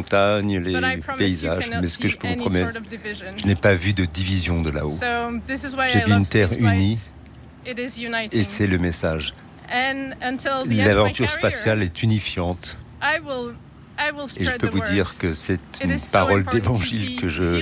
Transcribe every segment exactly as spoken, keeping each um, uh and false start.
montagnes, les paysages. Mais ce que je peux vous promettre, je n'ai pas vu de division de là-haut. J'ai vu une terre unie et c'est le message. L'aventure spatiale est unifiante. Et je peux vous dire que c'est une parole d'évangile que je,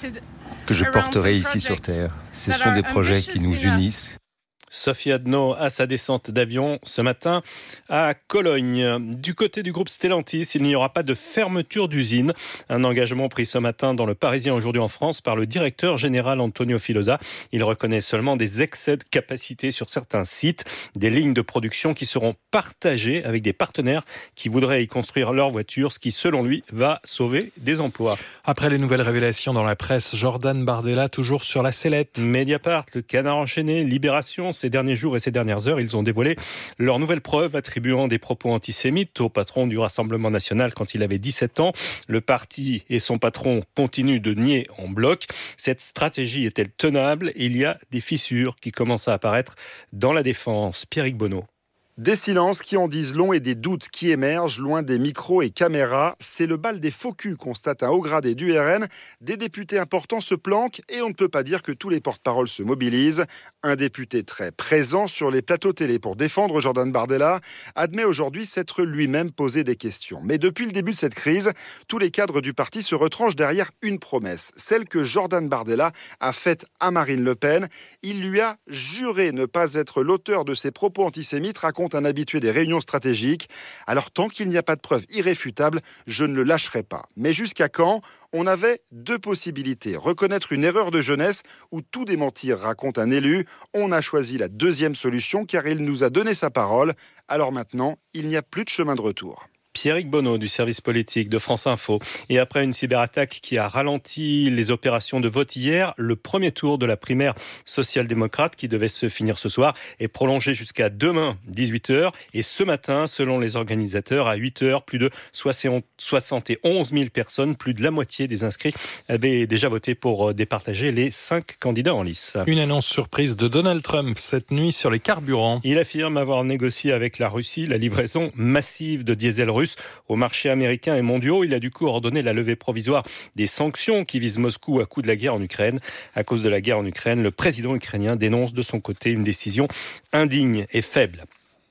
que je porterai ici sur Terre. Ce sont des projets qui nous unissent. Sophie Adno à sa descente d'avion ce matin à Cologne. Du côté du groupe Stellantis, il n'y aura pas de fermeture d'usine. Un engagement pris ce matin dans le Parisien aujourd'hui en France par le directeur général Antonio Filosa. Il reconnaît seulement des excès de capacité sur certains sites, des lignes de production qui seront partagées avec des partenaires qui voudraient y construire leurs voitures, ce qui selon lui va sauver des emplois. Après les nouvelles révélations dans la presse, Jordan Bardella toujours sur la sellette. Mediapart, le Canard enchaîné, Libération. Ces derniers jours et ces dernières heures, ils ont dévoilé leurs nouvelles preuves attribuant des propos antisémites au patron du Rassemblement national quand il avait dix-sept ans. Le parti et son patron continuent de nier en bloc. Cette stratégie est-elle tenable ? Il y a des fissures qui commencent à apparaître dans la défense. Pierrick Bonneau. Des silences qui en disent long et des doutes qui émergent loin des micros et caméras. C'est le bal des faux culs, constate un haut gradé du R N. Des députés importants se planquent et on ne peut pas dire que tous les porte-paroles se mobilisent. Un député très présent sur les plateaux télé pour défendre Jordan Bardella admet aujourd'hui s'être lui-même posé des questions. Mais depuis le début de cette crise, tous les cadres du parti se retranchent derrière une promesse, celle que Jordan Bardella a faite à Marine Le Pen. Il lui a juré ne pas être l'auteur de ses propos antisémites, raconte un habitué des réunions stratégiques. Alors tant qu'il n'y a pas de preuves irréfutables, je ne le lâcherai pas. Mais jusqu'à quand ? On avait deux possibilités. Reconnaître une erreur de jeunesse ou tout démentir, raconte un élu. On a choisi la deuxième solution car il nous a donné sa parole. Alors maintenant, il n'y a plus de chemin de retour. Pierrick Bonneau du service politique de France Info. Et après une cyberattaque qui a ralenti les opérations de vote hier, le premier tour de la primaire social-démocrate qui devait se finir ce soir est prolongé jusqu'à demain, dix-huit heures. Et ce matin, selon les organisateurs, à huit heures, plus de soixante et onze mille personnes, plus de la moitié des inscrits, avaient déjà voté pour départager les cinq candidats en lice. Une annonce surprise de Donald Trump cette nuit sur les carburants. Il affirme avoir négocié avec la Russie la livraison massive de diesel russe au marché américain et mondiaux. Il a du coup ordonné la levée provisoire des sanctions qui visent Moscou à coup de la guerre en Ukraine. À cause de la guerre en Ukraine, le président ukrainien dénonce de son côté une décision indigne et faible.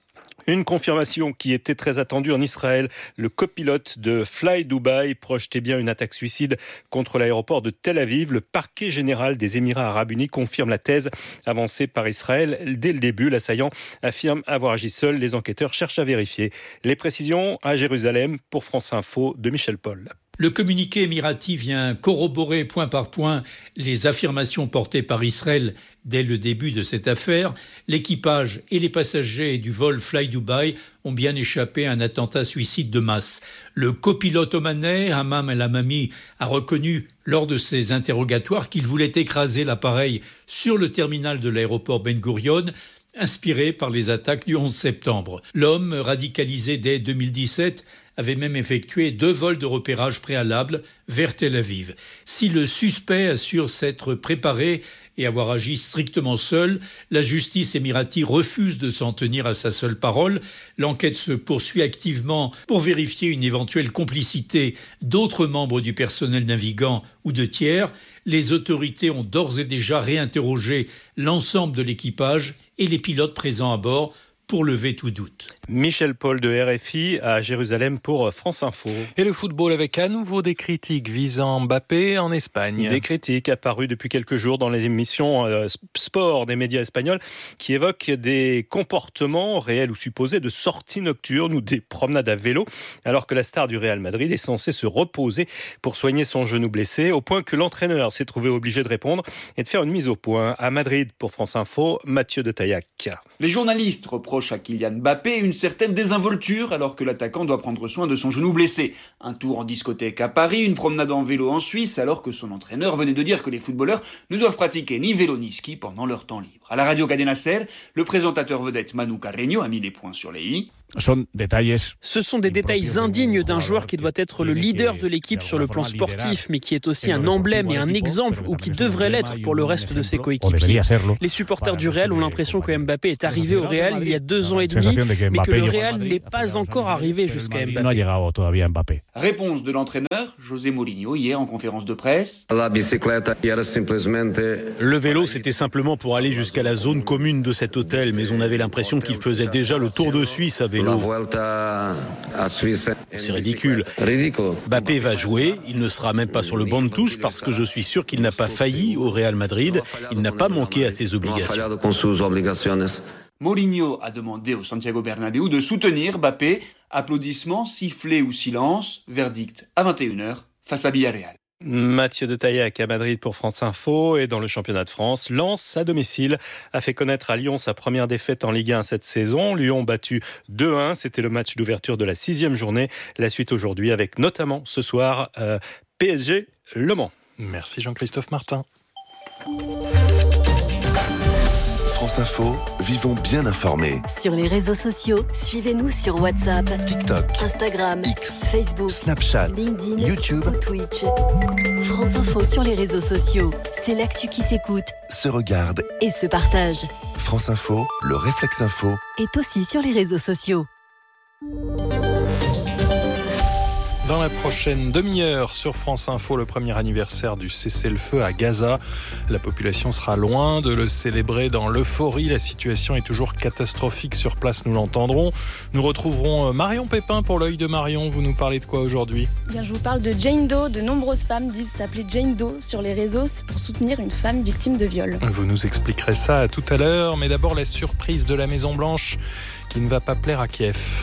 Une confirmation qui était très attendue en Israël. Le copilote de Fly Dubai projetait bien une attaque suicide contre l'aéroport de Tel Aviv. Le parquet général des Émirats arabes unis confirme la thèse avancée par Israël. Dès le début, l'assaillant affirme avoir agi seul. Les enquêteurs cherchent à vérifier. Les précisions à Jérusalem pour France Info de Michel Paul. Le communiqué émirati vient corroborer point par point les affirmations portées par Israël dès le début de cette affaire. L'équipage et les passagers du vol Fly Dubai ont bien échappé à un attentat suicide de masse. Le copilote omanais, Hammam El Hamami, a reconnu lors de ses interrogatoires qu'il voulait écraser l'appareil sur le terminal de l'aéroport Ben Gurion, inspiré par les attaques du onze septembre. L'homme, radicalisé dès deux mille dix-sept, avait même effectué deux vols de repérage préalables vers Tel Aviv. Si le suspect assure s'être préparé et avoir agi strictement seul, la justice émirati refuse de s'en tenir à sa seule parole. L'enquête se poursuit activement pour vérifier une éventuelle complicité d'autres membres du personnel navigant ou de tiers. Les autorités ont d'ores et déjà réinterrogé l'ensemble de l'équipage et les pilotes présents à bord pour lever tout doute. Michel Paul de R F I à Jérusalem pour France Info. Et le football avec à nouveau des critiques visant Mbappé en Espagne. Des critiques apparues depuis quelques jours dans les émissions euh, sport des médias espagnols qui évoquent des comportements réels ou supposés de sorties nocturnes ou des promenades à vélo, alors que la star du Real Madrid est censée se reposer pour soigner son genou blessé, au point que l'entraîneur s'est trouvé obligé de répondre et de faire une mise au point. À Madrid pour France Info, Mathieu de Taillac. Les journalistes reprochent à Kylian Mbappé une certaine désinvolture alors que l'attaquant doit prendre soin de son genou blessé. Un tour en discothèque à Paris, une promenade en vélo en Suisse alors que son entraîneur venait de dire que les footballeurs ne doivent pratiquer ni vélo ni ski pendant leur temps libre. À la radio Cadena Ser, le présentateur vedette Manu Carreño a mis les points sur les i. Ce sont des détails indignes d'un joueur qui doit être le leader de l'équipe sur le plan sportif, mais qui est aussi un emblème et un exemple, ou qui devrait l'être pour le reste de ses coéquipiers. Les supporters du Real ont l'impression que Mbappé est arrivé au Real il y a deux ans et demi, mais que le Real n'est pas encore arrivé jusqu'à Mbappé. Réponse de l'entraîneur, José Mourinho, hier en conférence de presse. Le vélo, c'était simplement pour aller jusqu'à la zone commune de cet hôtel, mais on avait l'impression qu'il faisait déjà le tour de Suisse à vélo. C'est ridicule. Mbappé va jouer, il ne sera même pas sur le banc de touche parce que je suis sûr qu'il n'a pas failli au Real Madrid, il n'a pas manqué à ses obligations. Mourinho a demandé au Santiago Bernabéu de soutenir Mbappé. Applaudissements, sifflets ou silence, verdict à vingt et une heures face à Villarreal. Mathieu de Taillac à Madrid pour France Info. Et dans le championnat de France, Lens à domicile a fait connaître à Lyon sa première défaite en Ligue un cette saison. Lyon battu deux un, c'était le match d'ouverture de la sixième journée. La suite aujourd'hui avec notamment ce soir euh, P S G Le Mans. Merci Jean-Christophe Martin. France Info, vivons bien informés. Sur les réseaux sociaux, suivez-nous sur WhatsApp, TikTok, Instagram, X, Facebook, Snapchat, LinkedIn, YouTube ou Twitch. France Info sur les réseaux sociaux, c'est l'actu qui s'écoute, se regarde et se partage. France Info, le réflexe info, est aussi sur les réseaux sociaux. Dans la prochaine demi-heure sur France Info, le premier anniversaire du cessez-le-feu à Gaza. La population sera loin de le célébrer dans l'euphorie. La situation est toujours catastrophique sur place, nous l'entendrons. Nous retrouverons Marion Pépin pour l'œil de Marion. Vous nous parlez de quoi aujourd'hui ? Bien, je vous parle de Jane Doe. De nombreuses femmes disent s'appeler Jane Doe sur les réseaux pour soutenir une femme victime de viol. Vous nous expliquerez ça tout à l'heure. Mais d'abord, la surprise de la Maison-Blanche qui ne va pas plaire à Kiev.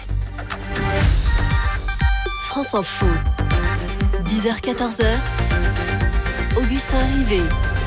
France Info, dix heures quatorze heures, Augustin Rivet.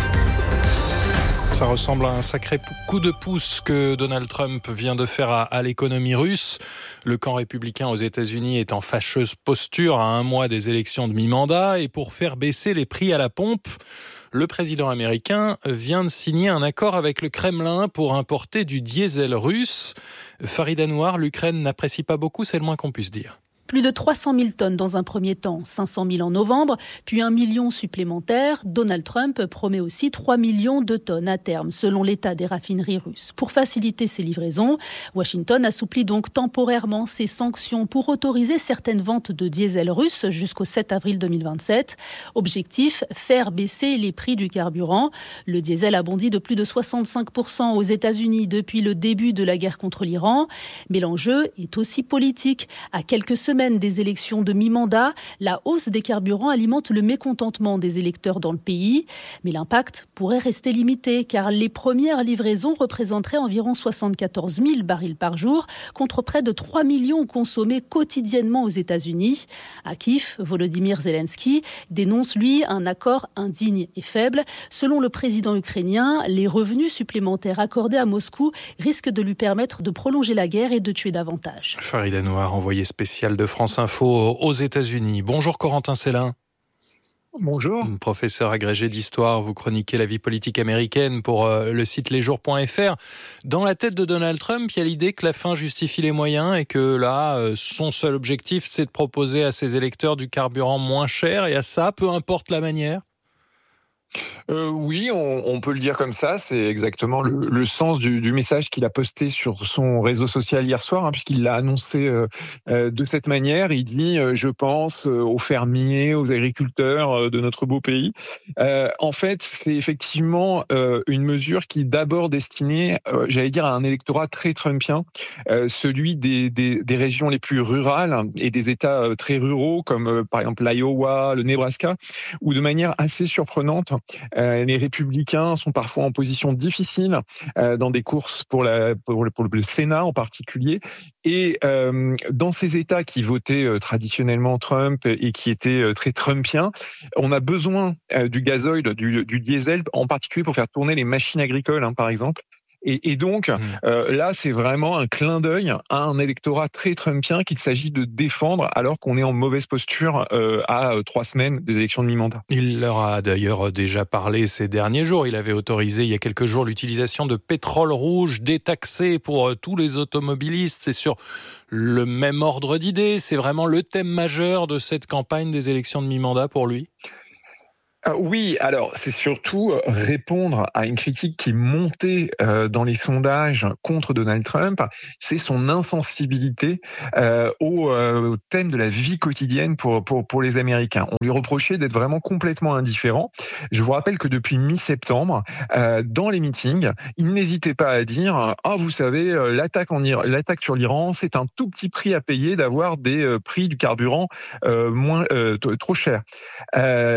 Ça ressemble à un sacré coup de pouce que Donald Trump vient de faire à, à l'économie russe. Le camp républicain aux États-Unis est en fâcheuse posture à un mois des élections de mi-mandat. Et pour faire baisser les prix à la pompe, le président américain vient de signer un accord avec le Kremlin pour importer du diesel russe. Farid Anouar, l'Ukraine n'apprécie pas beaucoup, c'est le moins qu'on puisse dire. Plus de trois cent mille tonnes dans un premier temps, cinq cent mille en novembre, puis un million supplémentaire. Donald Trump promet aussi trois millions de tonnes à terme, selon l'état des raffineries russes. Pour faciliter ces livraisons, Washington assouplit donc temporairement ses sanctions pour autoriser certaines ventes de diesel russe jusqu'au sept avril deux mille vingt-sept. Objectif, faire baisser les prix du carburant. Le diesel a bondi de plus de soixante-cinq pour cent aux États-Unis depuis le début de la guerre contre l'Iran. Mais l'enjeu est aussi politique. À quelques semaines des élections de mi-mandat, la hausse des carburants alimente le mécontentement des électeurs dans le pays. Mais l'impact pourrait rester limité car les premières livraisons représenteraient environ soixante-quatorze mille barils par jour contre près de trois millions consommés quotidiennement aux États-Unis. À Kiev, Volodymyr Zelensky dénonce, lui, un accord indigne et faible. Selon le président ukrainien, les revenus supplémentaires accordés à Moscou risquent de lui permettre de prolonger la guerre et de tuer davantage. Farid Anouar, envoyé spécial de France Info aux États-Unis. Bonjour Corentin Célin. Bonjour. Professeur agrégé d'histoire, vous chroniquez la vie politique américaine pour euh, le site lesjours point f r. Dans la tête de Donald Trump, il y a l'idée que la fin justifie les moyens et que là, euh, son seul objectif, c'est de proposer à ses électeurs du carburant moins cher et à ça, peu importe la manière. Euh, oui, on, on peut le dire comme ça. C'est exactement le, le sens du, du message qu'il a posté sur son réseau social hier soir, hein, puisqu'il l'a annoncé euh, euh, de cette manière. Il dit euh, « Je pense euh, aux fermiers, aux agriculteurs euh, de notre beau pays euh, ». En fait, c'est effectivement euh, une mesure qui est d'abord destinée, euh, j'allais dire, à un électorat très trumpien, euh, celui des, des, des régions les plus rurales et des États euh, très ruraux, comme euh, par exemple l'Iowa, le Nebraska, où de manière assez surprenante, Euh, les républicains sont parfois en position difficile euh, dans des courses pour, la, pour, le, pour le Sénat en particulier. Et euh, dans ces États qui votaient euh, traditionnellement Trump et qui étaient euh, très trumpiens, on a besoin euh, du gazoil, du, du diesel, en particulier pour faire tourner les machines agricoles, hein, par exemple. Et, et donc, mmh. euh, là, c'est vraiment un clin d'œil à un électorat très trumpien qu'il s'agit de défendre alors qu'on est en mauvaise posture euh, à euh, trois semaines des élections de mi-mandat. Il leur a d'ailleurs déjà parlé ces derniers jours. Il avait autorisé il y a quelques jours l'utilisation de pétrole rouge détaxé pour euh, tous les automobilistes. C'est sur le même ordre d'idées. C'est vraiment le thème majeur de cette campagne des élections de mi-mandat pour lui. Oui, alors c'est surtout répondre à une critique qui montait euh, dans les sondages contre Donald Trump, c'est son insensibilité euh, au, euh, au thème de la vie quotidienne pour, pour, pour les Américains. On lui reprochait d'être vraiment complètement indifférent. Je vous rappelle que depuis mi-septembre, euh, dans les meetings, il n'hésitait pas à dire « Ah, vous savez, l'attaque, en Iran, l'attaque sur l'Iran, c'est un tout petit prix à payer d'avoir des euh, prix du carburant euh, moins euh, t- trop chers. Euh, »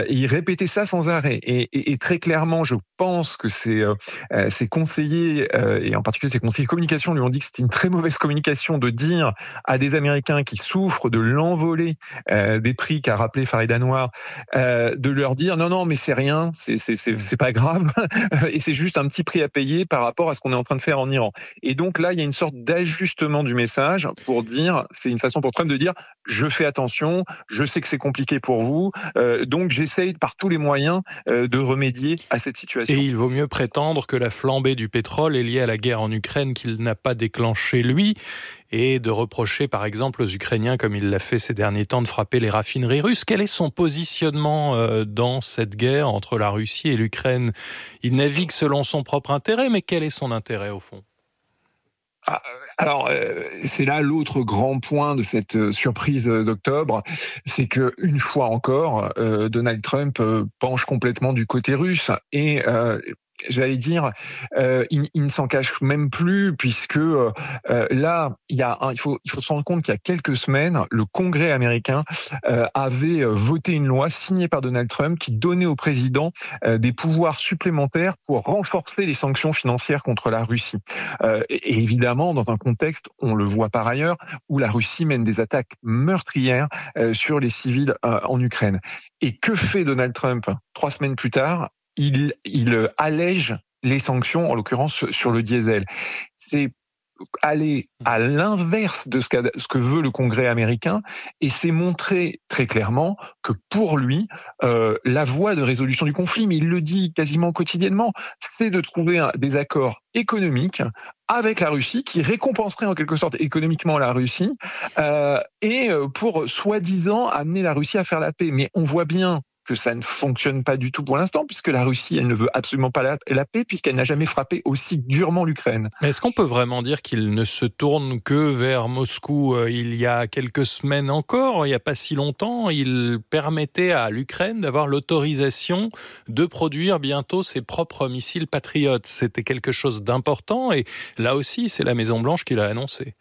Et il répétait ça sans arrêt. Et, et, et très clairement, je pense que ses, euh, ses conseillers, euh, et en particulier ses conseillers de communication, lui ont dit que c'était une très mauvaise communication de dire à des Américains qui souffrent de l'envolée euh, des prix qu'a rappelé Farid Anwar, euh, de leur dire non, non, mais c'est rien, c'est, c'est, c'est, c'est pas grave, et c'est juste un petit prix à payer par rapport à ce qu'on est en train de faire en Iran. Et donc là, il y a une sorte d'ajustement du message pour dire, c'est une façon pour Trump de dire, je fais attention, je sais que c'est compliqué pour vous, euh, donc j'essaye par tous les moyens euh, de remédier à cette situation. Et il vaut mieux prétendre que la flambée du pétrole est liée à la guerre en Ukraine qu'il n'a pas déclenchée lui, et de reprocher par exemple aux Ukrainiens, comme il l'a fait ces derniers temps, de frapper les raffineries russes. Quel est son positionnement euh, dans cette guerre entre la Russie et l'Ukraine ? Il navigue selon son propre intérêt, mais quel est son intérêt au fond ? Ah, alors, euh, c'est là l'autre grand point de cette euh, surprise d'octobre, c'est que une fois encore, euh, Donald Trump euh, penche complètement du côté russe et euh, j'allais dire, euh, il, il ne s'en cache même plus puisque euh, là, il y a, un, il faut, il faut se rendre compte qu'il y a quelques semaines, le Congrès américain euh, avait voté une loi signée par Donald Trump qui donnait au président euh, des pouvoirs supplémentaires pour renforcer les sanctions financières contre la Russie. Euh, et, et évidemment, dans un contexte, on le voit par ailleurs, où la Russie mène des attaques meurtrières euh, sur les civils euh, en Ukraine. Et que fait Donald Trump trois semaines plus tard ? Il, il allège les sanctions, en l'occurrence sur le diesel. C'est aller à l'inverse de ce, ce que veut le Congrès américain et c'est montrer très clairement que pour lui, euh, la voie de résolution du conflit, mais il le dit quasiment quotidiennement, c'est de trouver un, des accords économiques avec la Russie qui récompenserait en quelque sorte économiquement la Russie euh, et pour soi-disant amener la Russie à faire la paix. Mais on voit bien que ça ne fonctionne pas du tout pour l'instant, puisque la Russie, elle ne veut absolument pas la, la paix, puisqu'elle n'a jamais frappé aussi durement l'Ukraine. Est-ce qu'on peut vraiment dire qu'il ne se tourne que vers Moscou ? Il y a quelques semaines encore, il n'y a pas si longtemps, il permettait à l'Ukraine d'avoir l'autorisation de produire bientôt ses propres missiles Patriot. C'était quelque chose d'important, et là aussi, c'est la Maison-Blanche qui l'a annoncé.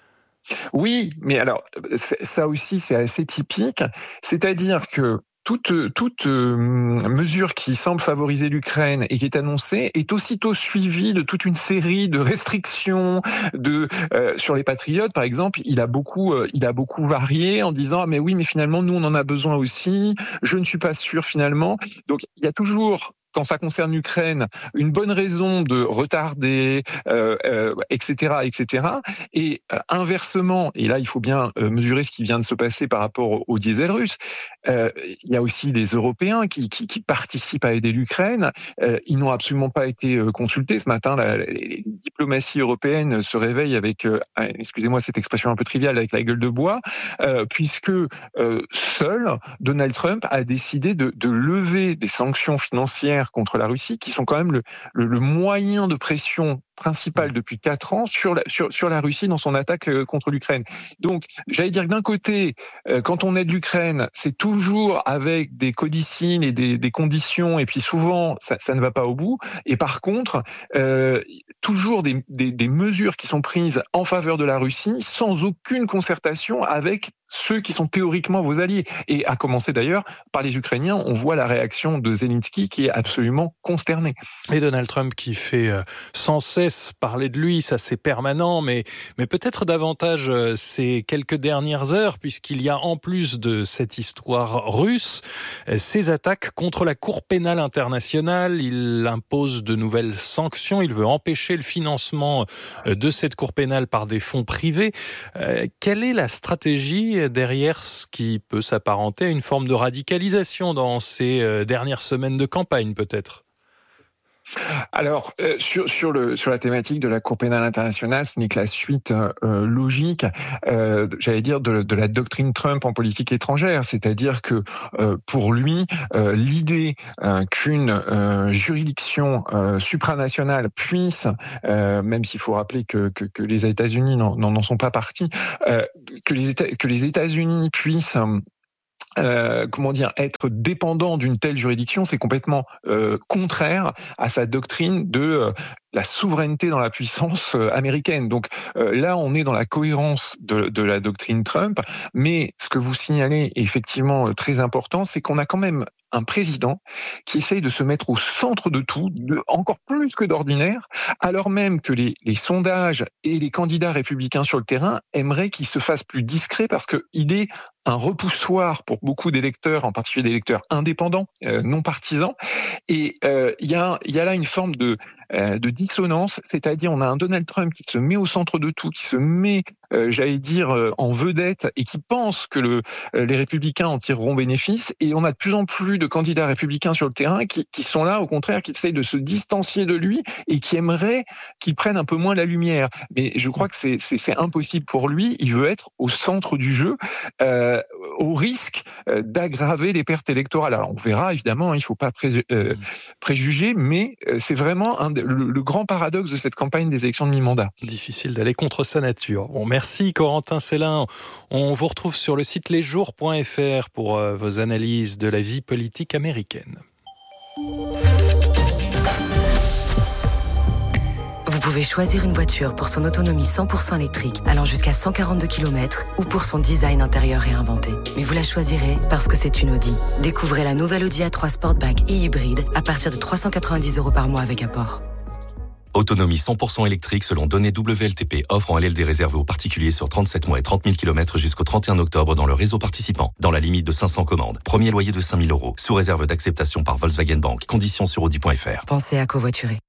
Oui, mais alors, ça aussi, c'est assez typique. C'est-à-dire que Toute, toute euh, mesure qui semble favoriser l'Ukraine et qui est annoncée est aussitôt suivie de toute une série de restrictions de euh, sur les patriotes. Par exemple, il a beaucoup, euh, il a beaucoup varié en disant ah mais oui mais finalement nous on en a besoin aussi. Je ne suis pas sûr finalement. Donc il y a toujours, quand ça concerne l'Ukraine, une bonne raison de retarder, euh, euh, et cetera, et cetera. Et euh, inversement, et là il faut bien euh, mesurer ce qui vient de se passer par rapport au, au diesel russe. Euh, il y a aussi des Européens qui, qui, qui participent à aider l'Ukraine. Euh, ils n'ont absolument pas été euh, consultés. Ce matin, la, la, la diplomatie européenne se réveille avec, euh, excusez-moi cette expression un peu triviale, avec la gueule de bois, euh, puisque euh, seul Donald Trump a décidé de, de lever des sanctions financières contre la Russie, qui sont quand même le, le, le moyen de pression principal depuis quatre ans sur la, sur, sur la Russie dans son attaque contre l'Ukraine. Donc, j'allais dire que d'un côté, euh, quand on aide l'Ukraine, c'est toujours avec des codicilles et des, des conditions, et puis souvent, ça, ça ne va pas au bout. Et par contre, euh, toujours des, des, des mesures qui sont prises en faveur de la Russie sans aucune concertation avec ceux qui sont théoriquement vos alliés. Et à commencer d'ailleurs par les Ukrainiens, on voit la réaction de Zelensky qui est absolument consterné. Et Donald Trump qui fait sans cesse parler de lui, ça c'est permanent, mais, mais peut-être davantage ces quelques dernières heures, puisqu'il y a en plus de cette histoire russe, ces attaques contre la Cour pénale internationale. Il impose de nouvelles sanctions, il veut empêcher le financement de cette Cour pénale par des fonds privés. Euh, quelle est la stratégie derrière ce qui peut s'apparenter à une forme de radicalisation dans ces euh, dernières semaines de campagne, peut-être ? Alors, euh, sur, sur, le, sur la thématique de la Cour pénale internationale, ce n'est que la suite euh, logique, euh, j'allais dire, de, de la doctrine Trump en politique étrangère. C'est-à-dire que euh, pour lui, euh, l'idée euh, qu'une euh, juridiction euh, supranationale puisse, euh, même s'il faut rappeler que, que, que les États-Unis n'en, n'en sont pas partis, euh, que, les États, que les États-Unis puissent... Euh, Euh, comment dire, être dépendant d'une telle juridiction, c'est complètement euh, contraire à sa doctrine de euh, la souveraineté dans la puissance euh, américaine. Donc euh, là, on est dans la cohérence de, de la doctrine Trump, mais ce que vous signalez est effectivement euh, très important, c'est qu'on a quand même un président qui essaye de se mettre au centre de tout, de, encore plus que d'ordinaire, alors même que les, les sondages et les candidats républicains sur le terrain aimeraient qu'il se fasse plus discret parce qu'il est un repoussoir pour beaucoup d'électeurs, en particulier des électeurs indépendants, euh, non partisans. Et euh, il y a, y a là une forme de, euh, de dissonance, c'est-à-dire on a un Donald Trump qui se met au centre de tout, qui se met, euh, j'allais dire, euh, en vedette et qui pense que le, euh, les républicains en tireront bénéfice. Et on a de plus en plus de candidats républicains sur le terrain qui, qui sont là, au contraire, qui essayent de se distancier de lui et qui aimeraient qu'il prenne un peu moins la lumière. Mais je crois que c'est, c'est, c'est impossible pour lui. Il veut être au centre du jeu. Euh, au risque d'aggraver les pertes électorales. Alors on verra évidemment, il ne faut pas pré- euh, préjuger, mais c'est vraiment un, le, le grand paradoxe de cette campagne des élections de mi-mandat. Difficile d'aller contre sa nature. Bon, merci Corentin Célin. On vous retrouve sur le site lesjours point f r pour euh, vos analyses de la vie politique américaine. Vous pouvez choisir une voiture pour son autonomie cent pour cent électrique allant jusqu'à cent quarante-deux kilomètres ou pour son design intérieur réinventé. Mais vous la choisirez parce que c'est une Audi. Découvrez la nouvelle Audi A trois Sportback et hybride à partir de trois cent quatre-vingt-dix euros par mois avec apport. Autonomie cent pour cent électrique selon données W L T P. Offre en L L D réservée aux particuliers sur trente-sept mois et trente mille kilomètres jusqu'au trente et un octobre dans le réseau participant. Dans la limite de cinq cents commandes. Premier loyer de cinq mille euros. Sous réserve d'acceptation par Volkswagen Bank. Conditions sur audi point f r. Pensez à covoiturer.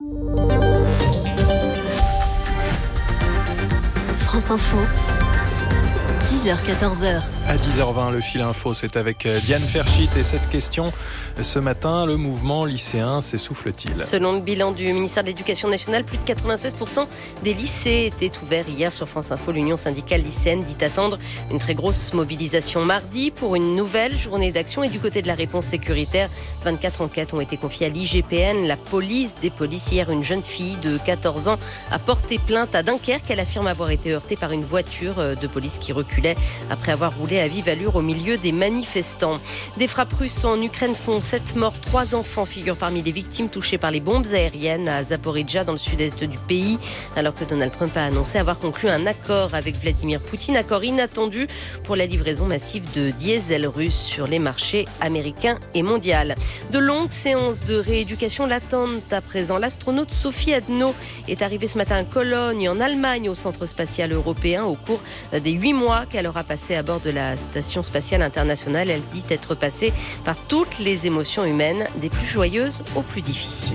France Info, dix heures quatorze heures. À dix heures vingt, le fil info, c'est avec Diane Ferchit. Et cette question, ce matin, le mouvement lycéen s'essouffle-t-il ? Selon le bilan du ministère de l'Éducation nationale, plus de quatre-vingt-seize pour cent des lycées étaient ouverts hier. Sur France Info, l'Union syndicale lycéenne dit attendre une très grosse mobilisation mardi pour une nouvelle journée d'action. Et du côté de la réponse sécuritaire, vingt-quatre enquêtes ont été confiées à l'I G P N. La police des polices, hier, une jeune fille de quatorze ans a porté plainte à Dunkerque. Elle affirme avoir été heurtée par une voiture de police qui reculait après avoir roulé à vive allure au milieu des manifestants. Des frappes russes en Ukraine font sept morts, trois enfants figurent parmi les victimes touchées par les bombes aériennes à Zaporijjia dans le sud-est du pays, alors que Donald Trump a annoncé avoir conclu un accord avec Vladimir Poutine, accord inattendu pour la livraison massive de diesel russe sur les marchés américains et mondiaux. De longues séances de rééducation l'attendent à présent. L'astronaute Sophie Adno est arrivée ce matin à Cologne, en Allemagne, au centre spatial européen, au cours des huit mois qu'elle aura passé à bord de la station spatiale internationale. Elle dit être passée par toutes les émotions humaines, des plus joyeuses aux plus difficiles.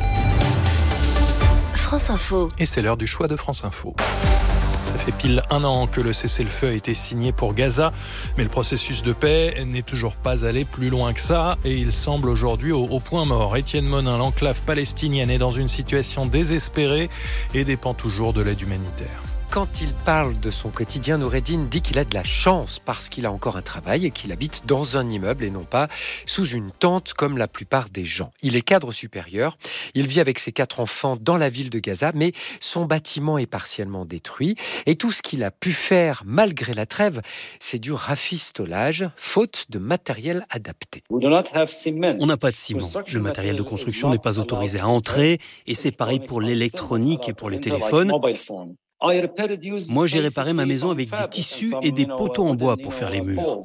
France Info. Et c'est l'heure du choix de France Info. Ça fait pile un an que le cessez-le-feu a été signé pour Gaza, mais le processus de paix n'est toujours pas allé plus loin que ça et il semble aujourd'hui au, au point mort. Étienne Monin, l'enclave palestinienne est dans une situation désespérée et dépend toujours de l'aide humanitaire. Quand il parle de son quotidien, Noureddine dit qu'il a de la chance parce qu'il a encore un travail et qu'il habite dans un immeuble et non pas sous une tente comme la plupart des gens. Il est cadre supérieur, il vit avec ses quatre enfants dans la ville de Gaza, mais son bâtiment est partiellement détruit et tout ce qu'il a pu faire malgré la trêve, c'est du rafistolage, faute de matériel adapté. On n'a pas de ciment, le matériel de construction n'est pas autorisé à entrer et c'est pareil pour l'électronique et pour les téléphones. Moi, j'ai réparé ma maison avec des tissus et des poteaux en bois pour faire les murs.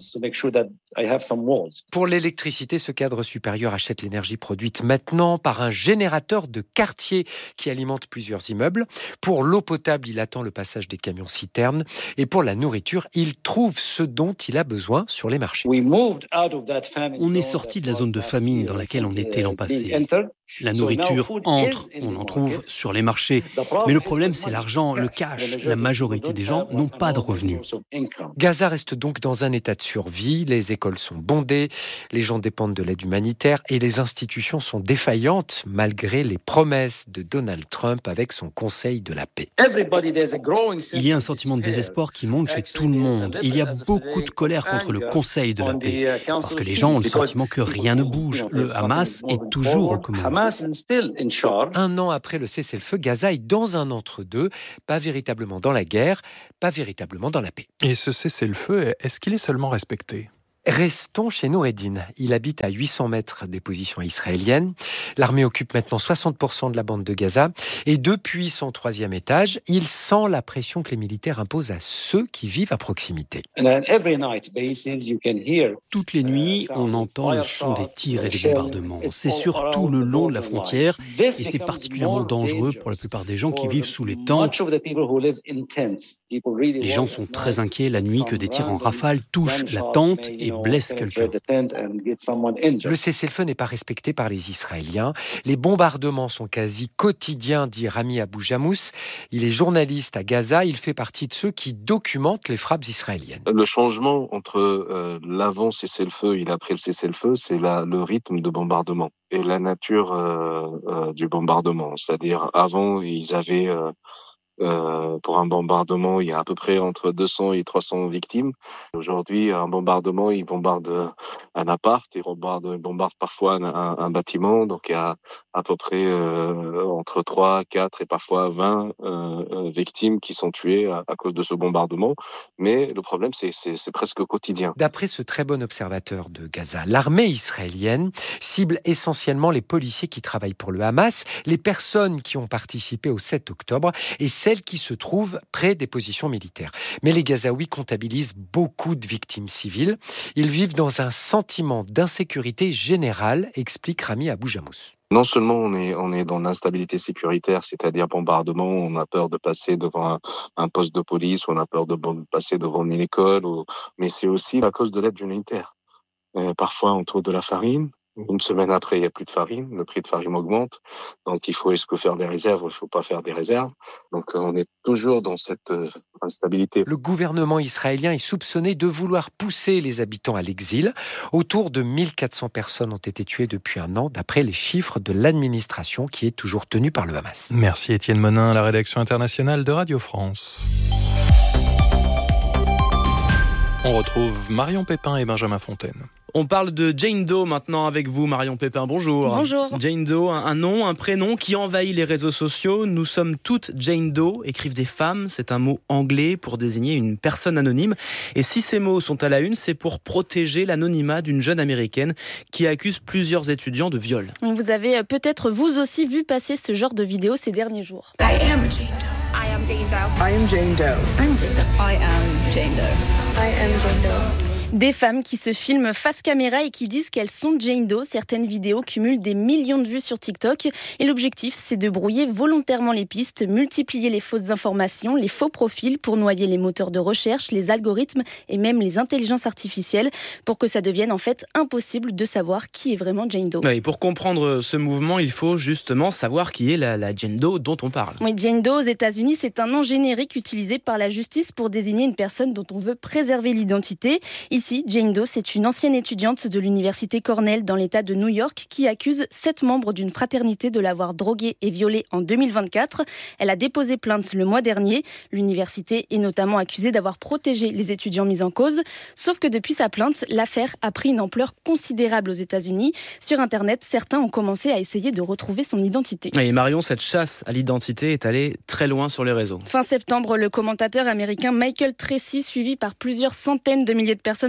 Pour l'électricité, ce cadre supérieur achète l'énergie produite maintenant par un générateur de quartier qui alimente plusieurs immeubles. Pour l'eau potable, il attend le passage des camions-citernes. Et pour la nourriture, il trouve ce dont il a besoin sur les marchés. On est sorti de la zone de famine dans laquelle on était l'an passé. La nourriture entre, on en trouve sur les marchés. Mais le problème, c'est l'argent, le cash. La majorité des gens n'ont pas de revenus. Gaza reste donc dans un état de survie. Les écoles sont bondées, les gens dépendent de l'aide humanitaire et les institutions sont défaillantes malgré les promesses de Donald Trump avec son Conseil de la paix. Il y a un sentiment de désespoir qui monte chez tout le monde. Il y a beaucoup de colère contre le Conseil de la paix parce que les gens ont le sentiment que rien ne bouge. Le Hamas est toujours aux commandes. Un an après le cessez-le-feu, Gaza est dans un entre-deux, pas véritablement dans la guerre, pas véritablement dans la paix. Et ce cessez-le-feu, est-ce qu'il est seulement respecté ? Restons chez Noureddine. Il habite à huit cents mètres des positions israéliennes. L'armée occupe maintenant soixante pour cent de la bande de Gaza. Et depuis son troisième étage, il sent la pression que les militaires imposent à ceux qui vivent à proximité. Toutes les nuits, on entend le son des tirs et des bombardements. C'est surtout le long de la frontière et c'est particulièrement dangereux pour la plupart des gens qui vivent sous les tentes. Les gens sont très inquiets la nuit que des tirs en rafale touchent la tente et blesse quelqu'un. Le cessez-le-feu n'est pas respecté par les Israéliens. Les bombardements sont quasi quotidiens, dit Rami Abou-Jamous. Il est journaliste à Gaza. Il fait partie de ceux qui documentent les frappes israéliennes. Le changement entre euh, l'avant cessez-le-feu et l'après le cessez-le-feu, c'est la, le rythme de bombardement et la nature euh, euh, du bombardement. C'est-à-dire, avant, ils avaient... Euh, Euh, pour un bombardement, il y a à peu près entre deux cents et trois cents victimes. Aujourd'hui, un bombardement, ils bombardent un appart, ils bombardent, ils bombardent parfois un, un, un bâtiment. Donc, il y a à peu près euh, entre trois, quatre et parfois vingt euh, victimes qui sont tuées à, à cause de ce bombardement. Mais le problème, c'est, c'est, c'est presque quotidien. D'après ce très bon observateur de Gaza, l'armée israélienne cible essentiellement les policiers qui travaillent pour le Hamas, les personnes qui ont participé au sept octobre et celles qui se trouvent près des positions militaires. Mais les Gazaouis comptabilisent beaucoup de victimes civiles. Ils vivent dans un sentiment d'insécurité générale, explique Rami Abou-Jamous. Non seulement on est, on est dans l'instabilité sécuritaire, c'est-à-dire bombardement, on a peur de passer devant un, un poste de police, on a peur de passer devant une école, ou, mais c'est aussi à cause de l'aide humanitaire. Euh, parfois on trouve de la farine. Une semaine après, il n'y a plus de farine, le prix de farine augmente. Donc, il faut est-ce que faire des réserves ou il ne faut pas faire des réserves. Donc, on est toujours dans cette euh, instabilité. Le gouvernement israélien est soupçonné de vouloir pousser les habitants à l'exil. Autour de mille quatre cents personnes ont été tuées depuis un an, d'après les chiffres de l'administration qui est toujours tenue par le Hamas. Merci Étienne Monin, la rédaction internationale de Radio France. On retrouve Marion Pépin et Benjamin Fontaine. On parle de Jane Doe maintenant avec vous, Marion Pépin. Bonjour. Bonjour. Jane Doe, un nom, un prénom qui envahit les réseaux sociaux. Nous sommes toutes Jane Doe, écrivent des femmes. C'est un mot anglais pour désigner une personne anonyme. Et si ces mots sont à la une, c'est pour protéger l'anonymat d'une jeune américaine qui accuse plusieurs étudiants de viol. Vous avez peut-être vous aussi vu passer ce genre de vidéos ces derniers jours. I am Jane Doe. I am Jane Doe. I am Jane Doe. I'm Jane Doe. I am Jane Doe. I am Jane Doe. Des femmes qui se filment face caméra et qui disent qu'elles sont Jane Doe. Certaines vidéos cumulent des millions de vues sur TikTok. Et l'objectif, c'est de brouiller volontairement les pistes, multiplier les fausses informations, les faux profils pour noyer les moteurs de recherche, les algorithmes et même les intelligences artificielles pour que ça devienne en fait impossible de savoir qui est vraiment Jane Doe. Et pour comprendre ce mouvement, il faut justement savoir qui est la, la Jane Doe dont on parle. Oui, Jane Doe aux États-Unis, c'est un nom générique utilisé par la justice pour désigner une personne dont on veut préserver l'identité. Il Ici, Jane Doe, c'est une ancienne étudiante de l'université Cornell dans l'État de New York qui accuse sept membres d'une fraternité de l'avoir droguée et violée en deux mille vingt-quatre. Elle a déposé plainte le mois dernier. L'université est notamment accusée d'avoir protégé les étudiants mis en cause. Sauf que depuis sa plainte, l'affaire a pris une ampleur considérable aux États-Unis. Sur Internet, certains ont commencé à essayer de retrouver son identité. Et Marion, cette chasse à l'identité est allée très loin sur les réseaux. Fin septembre, le commentateur américain Michael Tracy, suivi par plusieurs centaines de milliers de personnes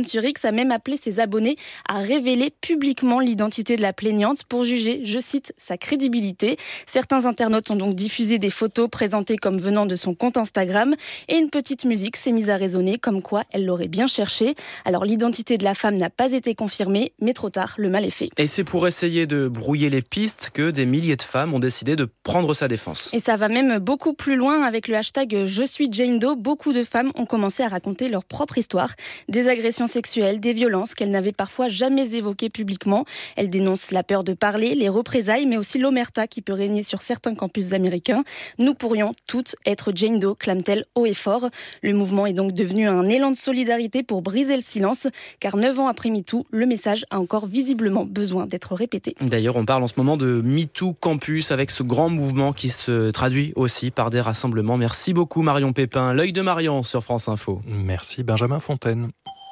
compte sur X a même appelé ses abonnés à révéler publiquement l'identité de la plaignante pour juger, je cite, sa crédibilité. Certains internautes ont donc diffusé des photos présentées comme venant de son compte Instagram et une petite musique s'est mise à résonner comme quoi elle l'aurait bien cherché. Alors l'identité de la femme n'a pas été confirmée, mais trop tard, le mal est fait. Et c'est pour essayer de brouiller les pistes que des milliers de femmes ont décidé de prendre sa défense. Et ça va même beaucoup plus loin avec le hashtag Je suis Jane Doe. Beaucoup de femmes ont commencé à raconter leur propre histoire, des agressions sexuelles, des violences qu'elles n'avaient parfois jamais évoquées publiquement. Elles dénoncent la peur de parler, les représailles, mais aussi l'omerta qui peut régner sur certains campus américains. Nous pourrions toutes être Jane Doe, clame-t-elle haut et fort. Le mouvement est donc devenu un élan de solidarité pour briser le silence, car neuf ans après MeToo, le message a encore visiblement besoin d'être répété. D'ailleurs, on parle en ce moment de MeToo Campus avec ce grand mouvement qui se traduit aussi par des rassemblements. Merci beaucoup Marion Pépin. L'œil de Marion sur France Info. Merci Benjamin Fontaine.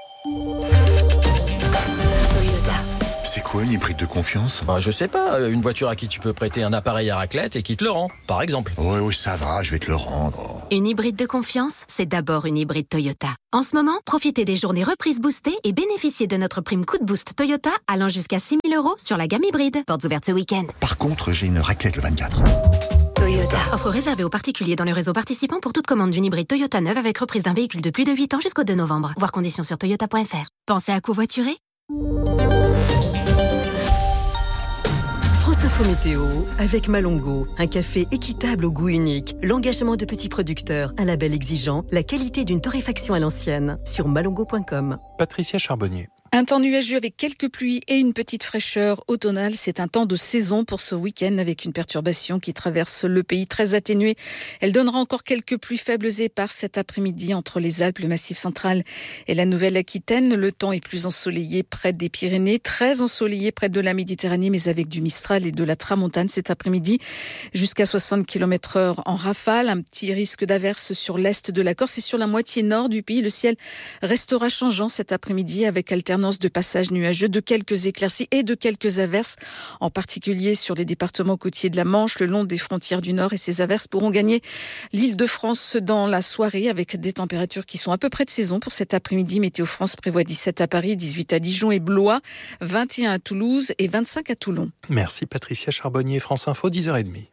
C'est quoi une hybride de confiance ? Bah, je sais pas, une voiture à qui tu peux prêter un appareil à raclette et qui te le rend, par exemple. Oui, oui, ça va, je vais te le rendre. Une hybride de confiance, c'est d'abord une hybride Toyota. En ce moment, profitez des journées reprises boostées et bénéficiez de notre prime coup de boost Toyota allant jusqu'à six mille euros sur la gamme hybride. Portes ouvertes ce week-end. Par contre, j'ai une raclette le vingt-quatre. Toyota. Offre réservée aux particuliers dans le réseau participant pour toute commande d'une hybride Toyota neuve avec reprise d'un véhicule de plus de huit ans jusqu'au deux novembre. Voir conditions sur toyota point f r. Pensez à covoiturer ? France Info Météo avec Malongo, un café équitable au goût unique, l'engagement de petits producteurs, un label exigeant, la qualité d'une torréfaction à l'ancienne, sur malongo point com. Patricia Charbonnier. Un temps nuageux avec quelques pluies et une petite fraîcheur automnale. C'est un temps de saison pour ce week-end avec une perturbation qui traverse le pays très atténuée. Elle donnera encore quelques pluies faibles et éparses cet après-midi entre les Alpes, le Massif central et la Nouvelle-Aquitaine. Le temps est plus ensoleillé près des Pyrénées, très ensoleillé près de la Méditerranée, mais avec du Mistral et de la Tramontane cet après-midi. Jusqu'à soixante kilomètres heure en rafale. Un petit risque d'averse sur l'est de la Corse et sur la moitié nord du pays. Le ciel restera changeant cet après-midi avec alternance de passages nuageux, de quelques éclaircies et de quelques averses, en particulier sur les départements côtiers de la Manche, le long des frontières du Nord. Et ces averses pourront gagner l'Île-de-France dans la soirée avec des températures qui sont à peu près de saison pour cet après-midi. Météo France prévoit dix-sept à Paris, dix-huit à Dijon et Blois, vingt et un à Toulouse et vingt-cinq à Toulon. Merci Patricia Charbonnier, France Info, dix heures trente.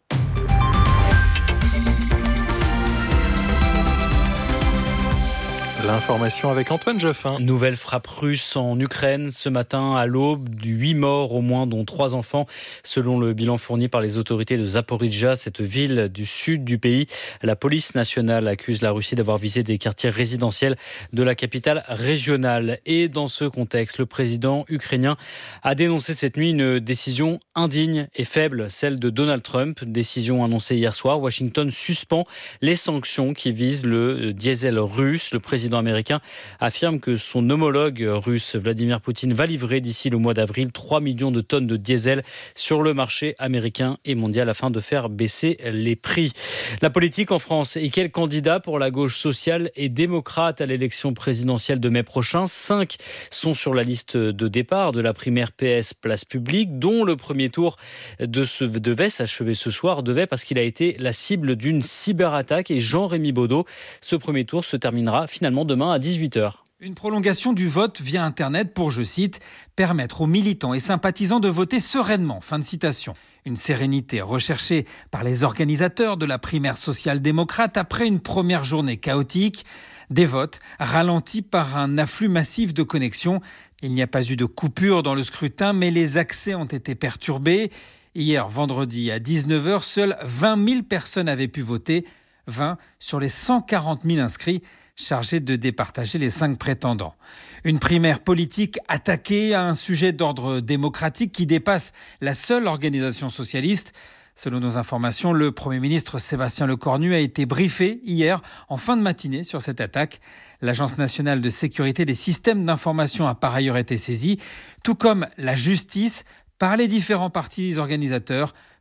L'information avec Antoine Joffin. Nouvelle frappe russe en Ukraine ce matin à l'aube, du huit morts au moins, dont trois enfants, selon le bilan fourni par les autorités de Zaporijjia, cette ville du sud du pays. La police nationale accuse la Russie d'avoir visé des quartiers résidentiels de la capitale régionale. Et dans ce contexte, le président ukrainien a dénoncé cette nuit une décision indigne et faible, celle de Donald Trump. Décision annoncée hier soir. Washington suspend les sanctions qui visent le diesel russe. Le président américain affirme que son homologue russe Vladimir Poutine va livrer d'ici le mois d'avril trois millions de tonnes de diesel sur le marché américain et mondial afin de faire baisser les prix. La politique en France et quel candidat pour la gauche sociale et démocrate à l'élection présidentielle de mai prochain? Cinq sont sur la liste de départ de la primaire P S Place Publique, dont le premier tour de ce, devait s'achever ce soir, devait parce qu'il a été la cible d'une cyberattaque. Et Jean-Rémy Baudot, ce premier tour se terminera finalement demain à dix-huit heures. Une prolongation du vote via Internet pour, je cite, « permettre aux militants et sympathisants de voter sereinement ». Fin de citation. Une sérénité recherchée par les organisateurs de la primaire social-démocrate après une première journée chaotique. Des votes ralentis par un afflux massif de connexions. Il n'y a pas eu de coupure dans le scrutin, mais les accès ont été perturbés. Hier, vendredi, à dix-neuf heures, seules vingt mille personnes avaient pu voter. vingt sur les cent quarante mille inscrits, chargés de départager les cinq prétendants. Une primaire politique attaquée à un sujet d'ordre démocratique qui dépasse la seule organisation socialiste. Selon nos informations, le Premier ministre Sébastien Lecornu a été briefé hier en fin de matinée sur cette attaque. L'Agence nationale de sécurité des systèmes d'information a par ailleurs été saisie, tout comme la justice par les différents partis organisateurs.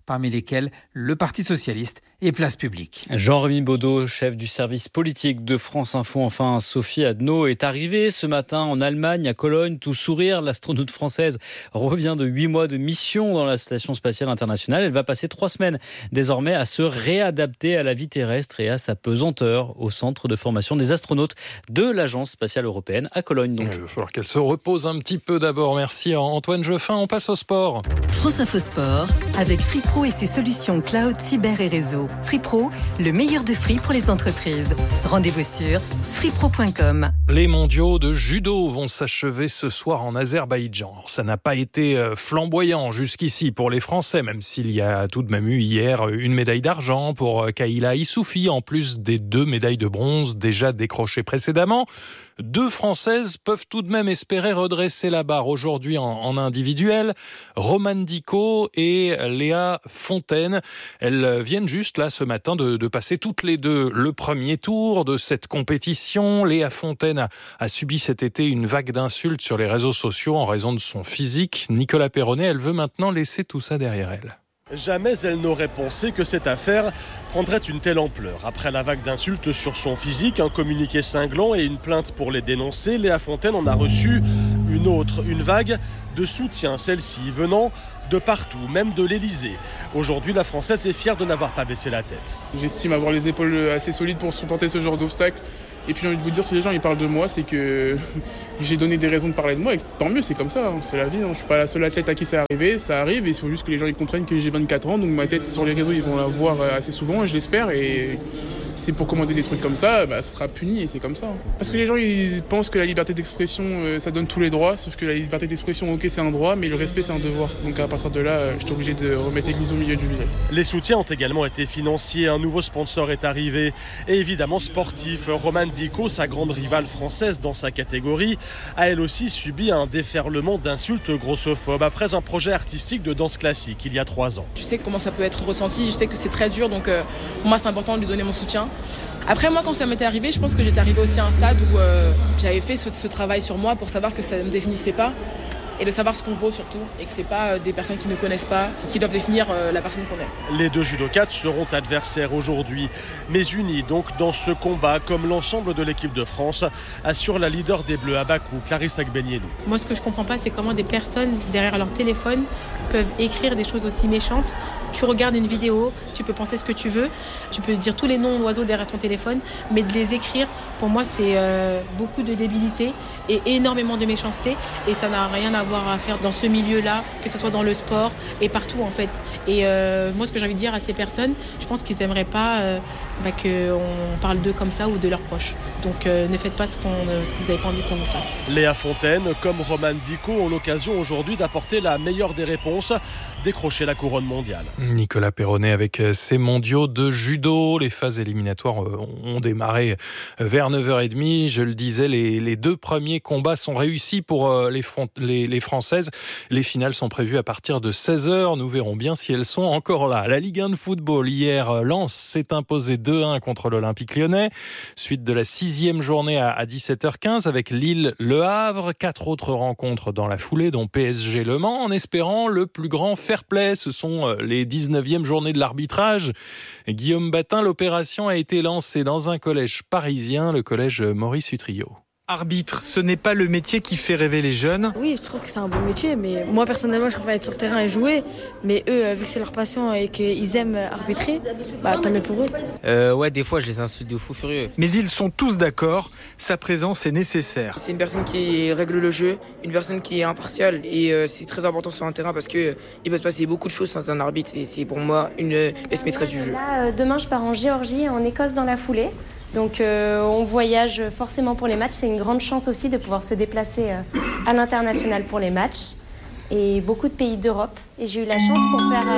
parmi lesquels le Parti socialiste et Place publique. Jean-Rémy Baudot, chef du service politique de France Info. Enfin, Sophie Adno est arrivée ce matin en Allemagne, à Cologne, tout sourire. L'astronaute française revient de huit mois de mission dans la Station spatiale internationale. Elle va passer trois semaines désormais à se réadapter à la vie terrestre et à sa pesanteur au centre de formation des astronautes de l'Agence spatiale européenne à Cologne. Donc. Il va falloir qu'elle se repose un petit peu d'abord. Merci Antoine Jeffin. On passe au sport. France Info Sport avec Free Pro et ses solutions cloud, cyber et réseau. Free Pro, le meilleur de Free pour les entreprises. Rendez-vous sur free pro point com. Les mondiaux de judo vont s'achever ce soir en Azerbaïdjan. Ça n'a pas été flamboyant jusqu'ici pour les Français, même s'il y a tout de même eu hier une médaille d'argent pour Kayla Issoufi, en plus des deux médailles de bronze déjà décrochées précédemment. Deux Françaises peuvent tout de même espérer redresser la barre aujourd'hui en, en individuel. Romane Dicot et Léa Fontaine. Elles viennent juste là ce matin de, de passer toutes les deux le premier tour de cette compétition. Léa Fontaine a, a subi cet été une vague d'insultes sur les réseaux sociaux en raison de son physique. Nicolas Perronnet, elle veut maintenant laisser tout ça derrière elle. Jamais elle n'aurait pensé que cette affaire prendrait une telle ampleur. Après la vague d'insultes sur son physique, un communiqué cinglant et une plainte pour les dénoncer, Léa Fontaine en a reçu une autre, une vague de soutien, celle-ci venant de partout, même de l'Elysée. Aujourd'hui, la Française est fière de n'avoir pas baissé la tête. J'estime avoir les épaules assez solides pour supporter ce genre d'obstacle. Et puis j'ai envie de vous dire, si les gens ils parlent de moi, c'est que j'ai donné des raisons de parler de moi. Et tant mieux, c'est comme ça, hein. C'est la vie. Hein. Je ne suis pas la seule athlète à qui c'est arrivé, ça arrive. Et il faut juste que les gens ils comprennent que j'ai vingt-quatre ans. Donc ma tête sur les réseaux, ils vont la voir assez souvent, je l'espère. Et c'est pour commander des trucs comme ça, bah, ça sera puni et c'est comme ça. Parce que les gens ils pensent que la liberté d'expression, euh, ça donne tous les droits. Sauf que la liberté d'expression, ok, c'est un droit, mais le respect, c'est un devoir. Donc à partir de là, euh, j'étais obligé de remettre l'église au milieu du village. Les soutiens ont également été financiers. Un nouveau sponsor est arrivé. Et évidemment sportif. Romane Dicot, sa grande rivale française dans sa catégorie, a elle aussi subi un déferlement d'insultes grossophobes après un projet artistique de danse classique il y a trois ans. Je sais comment ça peut être ressenti, je sais que c'est très dur, donc euh, pour moi c'est important de lui donner mon soutien. Après moi quand ça m'était arrivé, je pense que j'étais arrivée aussi à un stade où euh, j'avais fait ce, ce travail sur moi pour savoir que ça ne me définissait pas. Et de savoir ce qu'on vaut surtout, et que c'est pas des personnes qui ne connaissent pas qui doivent définir la personne qu'on est. Les deux judokates seront adversaires aujourd'hui, mais unis donc dans ce combat, comme l'ensemble de l'équipe de France, assure la leader des Bleus à Bakou, Clarisse Agbenienou. Moi ce que je comprends pas, c'est comment des personnes derrière leur téléphone peuvent écrire des choses aussi méchantes. Tu regardes une vidéo, tu peux penser ce que tu veux, tu peux dire tous les noms d'oiseaux derrière ton téléphone, mais de les écrire, pour moi c'est euh, beaucoup de débilité et énormément de méchanceté, et ça n'a rien à voir à faire dans ce milieu-là, que ce soit dans le sport et partout en fait. Et euh, moi ce que j'ai envie de dire à ces personnes, je pense qu'ils n'aimeraient pas euh, bah, qu'on parle d'eux comme ça ou de leurs proches. Donc euh, ne faites pas ce, qu'on, ce que vous n'avez pas envie qu'on vous fasse. Léa Fontaine, comme Romane Dicot, ont l'occasion aujourd'hui d'apporter la meilleure des réponses, décrocher la couronne mondiale. Nicolas Perronnet avec ces mondiaux de judo. Les phases éliminatoires ont démarré vers neuf heures trente. Je le disais, les, les deux premiers combats sont réussis pour les, front, les, les Françaises. Les finales sont prévues à partir de seize heures. Nous verrons bien si elles sont encore là. La Ligue un de football, hier, Lens s'est imposé deux un contre l'Olympique Lyonnais. Suite de la sixième journée à dix-sept heures quinze avec Lille-Le Havre. Quatre autres rencontres dans la foulée, dont P S G Le Mans, en espérant le plus grand fair play. Ce sont les dix-neuvième journée de l'arbitrage. Guillaume Batin, l'opération a été lancée dans un collège parisien, le collège Maurice Utrillo. Arbitre, ce n'est pas le métier qui fait rêver les jeunes. Oui, je trouve que c'est un bon métier, mais moi personnellement je préfère être sur le terrain et jouer, mais eux, vu que c'est leur passion et qu'ils aiment arbitrer, bah tant mieux pour eux. Euh, ouais, des fois je les insulte de fou furieux. Mais ils sont tous d'accord, sa présence est nécessaire. C'est une personne qui règle le jeu, une personne qui est impartiale, et euh, c'est très important sur un terrain parce que euh, il peut se passer beaucoup de choses sans un arbitre, et c'est pour moi une pièce maîtresse du jeu. Là, euh, demain je pars en Géorgie et en Écosse dans la foulée. Donc euh, on voyage forcément pour les matchs. C'est une grande chance aussi de pouvoir se déplacer euh, à l'international pour les matchs. Et beaucoup de pays d'Europe. Et j'ai eu la chance pour faire...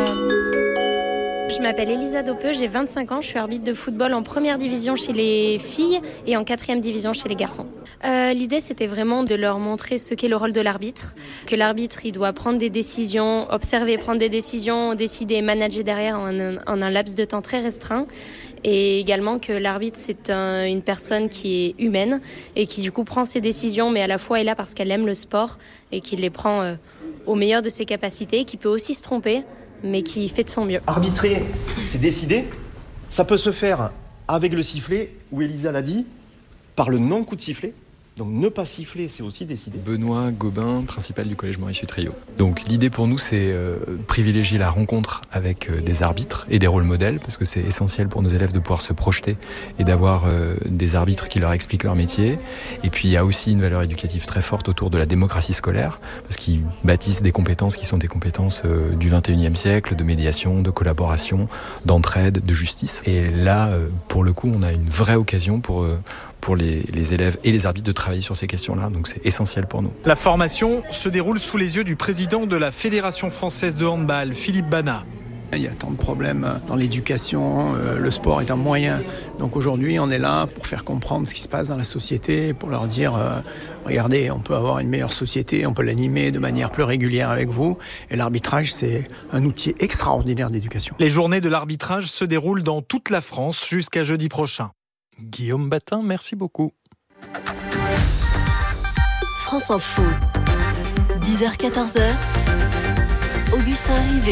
Euh... Je m'appelle Elisa Dopeux, j'ai vingt-cinq ans. Je suis arbitre de football en première division chez les filles et en quatrième division chez les garçons. Euh, l'idée, c'était vraiment de leur montrer ce qu'est le rôle de l'arbitre. Que l'arbitre, il doit prendre des décisions, observer, prendre des décisions, décider et manager derrière en un, en un laps de temps très restreint. Et également que l'arbitre, c'est un, une personne qui est humaine et qui du coup prend ses décisions, mais à la fois est là parce qu'elle aime le sport et qui les prend euh, au meilleur de ses capacités, qui peut aussi se tromper. mais qui fait de son mieux. Arbitrer, c'est décider. Ça peut se faire avec le sifflet, où Elisa l'a dit, par le non-coup de sifflet. Donc ne pas siffler, c'est aussi décider. Benoît Gobin, principal du collège Maurice Utrillo. Donc l'idée pour nous, c'est euh, privilégier la rencontre avec euh, des arbitres et des rôles modèles, parce que c'est essentiel pour nos élèves de pouvoir se projeter et d'avoir euh, des arbitres qui leur expliquent leur métier. Et puis il y a aussi une valeur éducative très forte autour de la démocratie scolaire, parce qu'ils bâtissent des compétences qui sont des compétences euh, du vingt et unième siècle, de médiation, de collaboration, d'entraide, de justice. Et là, euh, pour le coup, on a une vraie occasion pour... Euh, pour les, les élèves et les arbitres de travailler sur ces questions-là. Donc c'est essentiel pour nous. La formation se déroule sous les yeux du président de la Fédération française de handball, Philippe Bana. Il y a tant de problèmes dans l'éducation, le sport est un moyen. Donc aujourd'hui, on est là pour faire comprendre ce qui se passe dans la société, pour leur dire, euh, regardez, on peut avoir une meilleure société, on peut l'animer de manière plus régulière avec vous. Et l'arbitrage, c'est un outil extraordinaire d'éducation. Les journées de l'arbitrage se déroulent dans toute la France jusqu'à jeudi prochain. Guillaume Batin, merci beaucoup. France Info, dix heures quatorze heures, Augustin Rivet.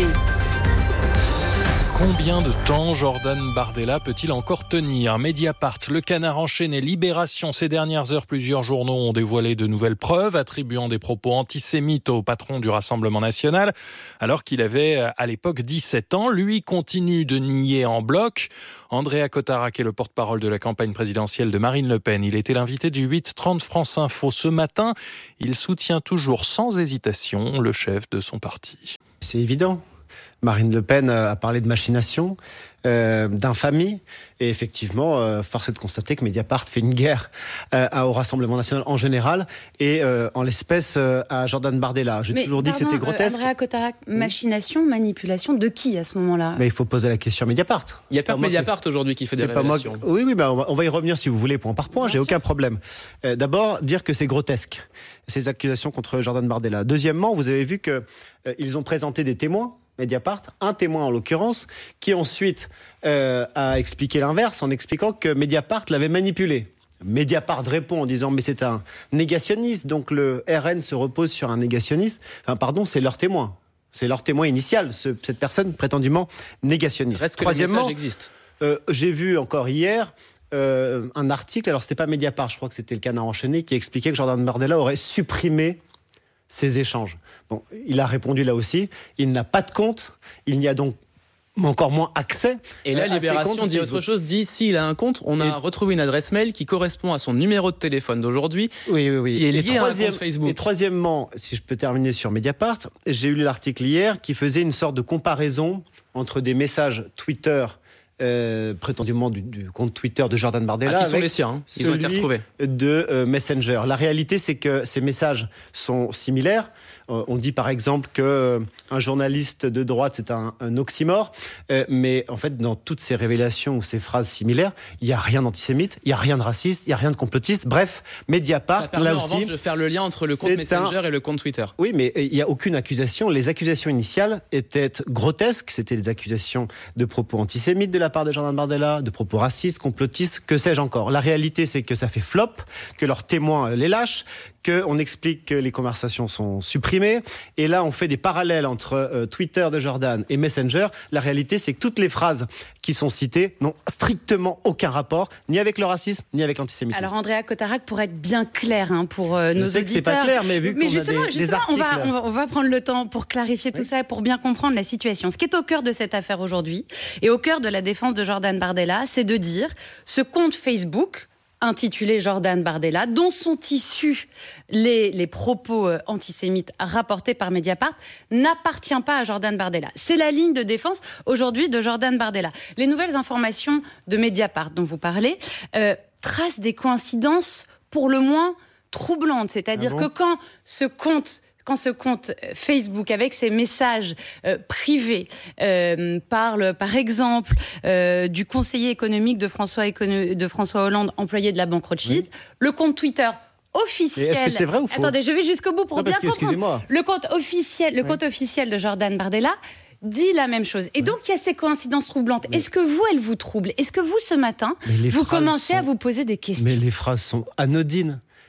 Combien de temps Jordan Bardella peut-il encore tenir ? Mediapart, Le Canard enchaîné, Libération. Ces dernières heures, plusieurs journaux ont dévoilé de nouvelles preuves attribuant des propos antisémites au patron du Rassemblement national, alors qu'il avait à l'époque dix-sept ans. Lui continue de nier en bloc. Andrea Cotarac est le porte-parole de la campagne présidentielle de Marine Le Pen. Il était l'invité du huit trente France Info ce matin. Il soutient toujours sans hésitation le chef de son parti. C'est évident. Marine Le Pen a parlé de machination, euh, d'infamie, et effectivement, euh, force est de constater que Mediapart fait une guerre euh, au Rassemblement national en général, et euh, en l'espèce euh, à Jordan Bardella. J'ai Mais toujours dit pardon, que c'était grotesque. Euh, Andrea Cotarac, machination, manipulation de qui à ce moment-là ? Mais il faut poser la question à Mediapart. Il n'y a pas que Mediapart qui... aujourd'hui qui fait des révélations. Moi... Oui, oui, bah on, va, on va y revenir si vous voulez, point par point, Bien j'ai sûr. Aucun problème. Euh, d'abord, dire que c'est grotesque, ces accusations contre Jordan Bardella. Deuxièmement, vous avez vu qu'ils euh, ont présenté des témoins, Mediapart, un témoin en l'occurrence, qui ensuite euh, a expliqué l'inverse en expliquant que Mediapart l'avait manipulé. Mediapart répond en disant mais c'est un négationniste, donc le R N se repose sur un négationniste. Enfin pardon, c'est leur témoin. C'est leur témoin initial, ce, cette personne prétendument négationniste. Reste que Troisièmement, le message existe. Euh, j'ai vu encore hier euh, un article, alors c'était pas Mediapart, je crois que c'était le Canard enchaîné, qui expliquait que Jordan Bardella aurait supprimé ces échanges. Bon, il a répondu là aussi, il n'a pas de compte, il n'y a donc encore moins accès. Et là, Libération dit autre chose, dit s'il a un compte, on a et... retrouvé une adresse mail qui correspond à son numéro de téléphone d'aujourd'hui, oui, oui, oui. qui est lié à un compte Facebook. Et troisièmement, si je peux terminer sur Mediapart, j'ai lu l'article hier qui faisait une sorte de comparaison entre des messages Twitter Euh, prétendument du, du compte Twitter de Jordan Bardella, ah, qui sont les siens, hein. Ils ont été retrouvés, de euh, Messenger. La réalité, c'est que ces messages sont similaires. Euh, on dit par exemple que euh, un journaliste de droite, c'est un, un oxymore, euh, mais en fait, dans toutes ces révélations ou ces phrases similaires, il y a rien d'antisémite, il y a rien de raciste, il y a rien de complotiste. Bref, Mediapart, ça permet là en aussi, revanche de faire le lien entre le compte Messenger un... et le compte Twitter. Oui, mais il y a aucune accusation. Les accusations initiales étaient grotesques. C'était des accusations de propos antisémites de la part de Jordan Bardella, de propos racistes, complotistes, que sais-je encore. La réalité, c'est que ça fait flop, que leurs témoins les lâchent, qu'on explique que les conversations sont supprimées. Et là, on fait des parallèles entre euh, Twitter de Jordan et Messenger. La réalité, c'est que toutes les phrases qui sont citées n'ont strictement aucun rapport, ni avec le racisme, ni avec l'antisémitisme. Alors, Andrea Cotarac, pour être bien clair hein, pour euh, nos Je sais auditeurs... que c'est pas clair, mais vu mais qu'on justement, a des, justement, des on, articles... va, on, va, on va prendre le temps pour clarifier tout oui. ça, pour bien comprendre la situation. Ce qui est au cœur de cette affaire aujourd'hui, et au cœur de la défense de Jordan Bardella, c'est de dire ce compte Facebook intitulé Jordan Bardella, dont sont issus les, les propos euh, antisémites rapportés par Mediapart, n'appartient pas à Jordan Bardella. C'est la ligne de défense aujourd'hui de Jordan Bardella. Les nouvelles informations de Mediapart dont vous parlez euh, tracent des coïncidences pour le moins troublantes. C'est-à-dire ah bon que quand ce compte... Quand ce compte Facebook, avec ses messages euh, privés, euh, parle par exemple euh, du conseiller économique de François, Écono- de François Hollande, employé de la banque Rothschild, oui. le compte Twitter officiel... Et est-ce que c'est vrai ou faux ? Attendez, je vais jusqu'au bout pour non, bien parce que, comprendre. Excusez-moi. Le compte officiel, le oui. compte officiel de Jordan Bardella dit la même chose. Et oui. donc, il y a ces coïncidences troublantes. Oui. Est-ce que vous, elles vous troublent ? Est-ce que vous, ce matin, vous commencez sont... à vous poser des questions ? Mais les phrases sont anodines.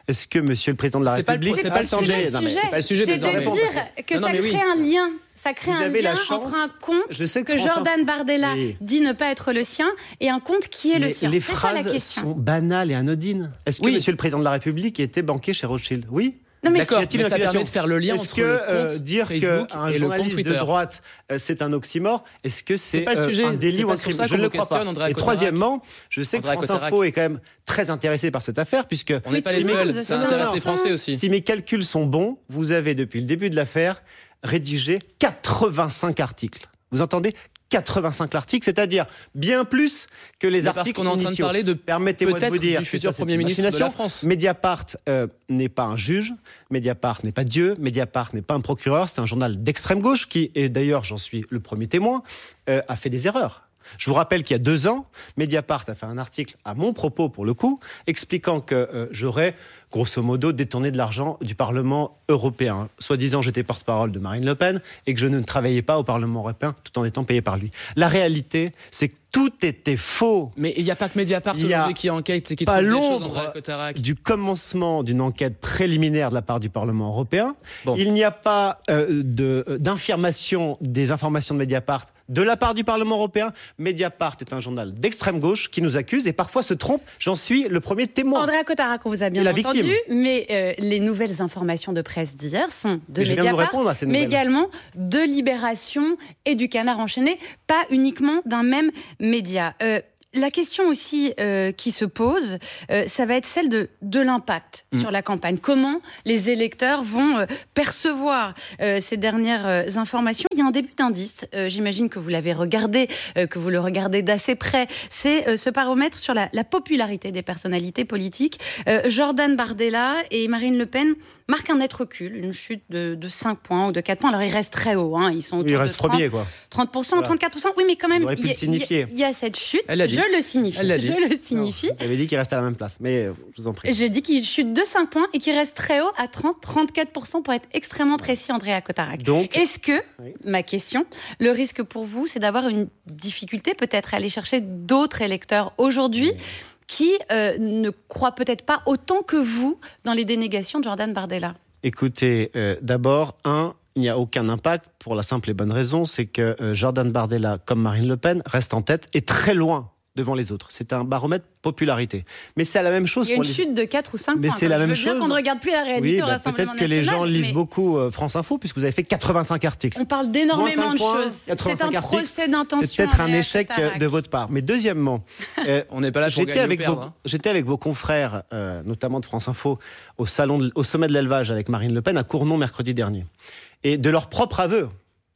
Est-ce que Monsieur le Président de la c'est République... C'est pas le sujet. Non, mais c'est pas le sujet. C'est désormais. de dire que non, non, ça crée oui. un lien. Ça crée Vous un avez lien la chance, entre un compte je sais que, que France Jordan Info- Bardella oui. dit ne pas être le sien et un compte qui est le Mais sien. les C'est ça la phrases question. sont banales et anodines. Est-ce que Oui. Monsieur le Président de la République était banquier chez Rothschild? Oui. Non, mais D'accord, Y a-t-il mais une ça accusation permet de faire le lien Est-ce entre que le compte euh, dire Facebook qu'un et le compte journaliste de Twitter. droite euh, c'est un oxymore, est-ce que c'est, C'est pas le euh, sujet, un délit c'est ou pas un sur crime? ça Je qu'on ne le vous crois pas. questionne, Andrea Et Cotarac. troisièmement, je sais que Andrea France Cotarac. Info est quand même très intéressé par cette affaire puisque On n'est pas les tout le seuls. monde, Ça non, non, intéresse non. les Français aussi. si mes calculs sont bons, vous avez depuis le début de l'affaire rédigé quatre-vingt-cinq articles. Vous entendez? quatre-vingt-cinq articles, c'est-à-dire bien plus que les Mais articles parce qu'on est en train de initiaux. parler de Permettez-moi de peut-être vous dire du que futur ça, c'est Premier une ministre de la machination. France. Mediapart euh, n'est pas un juge, Mediapart n'est pas Dieu, Mediapart n'est pas un procureur, c'est un journal d'extrême gauche qui, et d'ailleurs j'en suis le premier témoin, euh, a fait des erreurs. Je vous rappelle qu'il y a deux ans, Mediapart a fait un article à mon propos, pour le coup, expliquant que euh, j'aurais, grosso modo, détourné de l'argent du Parlement européen. Soi-disant, j'étais porte-parole de Marine Le Pen et que je ne travaillais pas au Parlement européen tout en étant payé par lui. La réalité, c'est que tout était faux. Mais il n'y a pas que Mediapart Il y a aujourd'hui qui enquête et qui pas trouve des choses, l'ombre Andrea Cotarac. du commencement d'une enquête préliminaire de la part du Parlement européen. Bon. Il n'y a pas euh, de, d'information des informations de Mediapart de la part du Parlement européen. Mediapart est un journal d'extrême gauche qui nous accuse et parfois se trompe. J'en suis le premier témoin. Andrea Cotarac, on vous a bien Et la entendu, victime. mais euh, les nouvelles informations de presse d'hier sont de Mais je viens de vous Mediapart, répondre à ces mais nouvelles. également de Libération et du Canard enchaîné, pas uniquement d'un même média. Euh, La question aussi euh, qui se pose, euh, ça va être celle de, de l'impact mmh. sur la campagne. Comment les électeurs vont euh, percevoir euh, ces dernières euh, informations? Il y a un début d'indice, euh, j'imagine que vous l'avez regardé, euh, que vous le regardez d'assez près. C'est euh, ce baromètre sur la, la popularité des personnalités politiques. Euh, Jordan Bardella et Marine Le Pen marquent un net recul, une chute de, de cinq points ou de quatre points. Alors ils restent très hauts, hein. Ils sont autour Il reste de trente, premier, quoi. trente pour cent, Voilà. trente-quatre pour cent. Oui, mais quand même, Vous auriez pu il y, le signifier. il y a cette chute. Elle l'a dit. Je le signifie. Elle l'a dit. Je le signifie. Non, vous avez dit qu'il reste à la même place, mais euh, je vous en prie. J'ai dit qu'il chute de cinq points et qu'il reste très haut à trente à trente-quatre pour cent pour être extrêmement précis, Andrea Cotarac. Donc, est-ce que, oui. ma question, le risque pour vous, c'est d'avoir une difficulté peut-être à aller chercher d'autres électeurs aujourd'hui oui. qui euh, ne croient peut-être pas autant que vous dans les dénégations de Jordan Bardella? Écoutez, euh, d'abord, un, il n'y a aucun impact pour la simple et bonne raison, c'est que euh, Jordan Bardella, comme Marine Le Pen, reste en tête et très loin devant les autres. C'est un baromètre popularité. Mais c'est la même chose. Il y a pour une les... chute de quatre ou cinq mais points. c'est la je même veux chose. bien qu'on ne regarde plus la réalité oui, au bah, Rassemblement peut-être que les gens national, lisent mais... beaucoup euh, France Info, puisque vous avez fait quatre-vingt-cinq articles. On parle d'énormément de points, choses. C'est un articles. procès d'intention. C'est peut-être un Andrea échec Cotarac. de votre part. Mais deuxièmement, euh, on n'est pas là pour j'étais gagner avec ou perdre. Vos, hein. j'étais avec vos confrères, euh, notamment de France Info, au, salon de, au sommet de l'élevage avec Marine Le Pen à Cournon mercredi dernier. Et de leur propre aveu,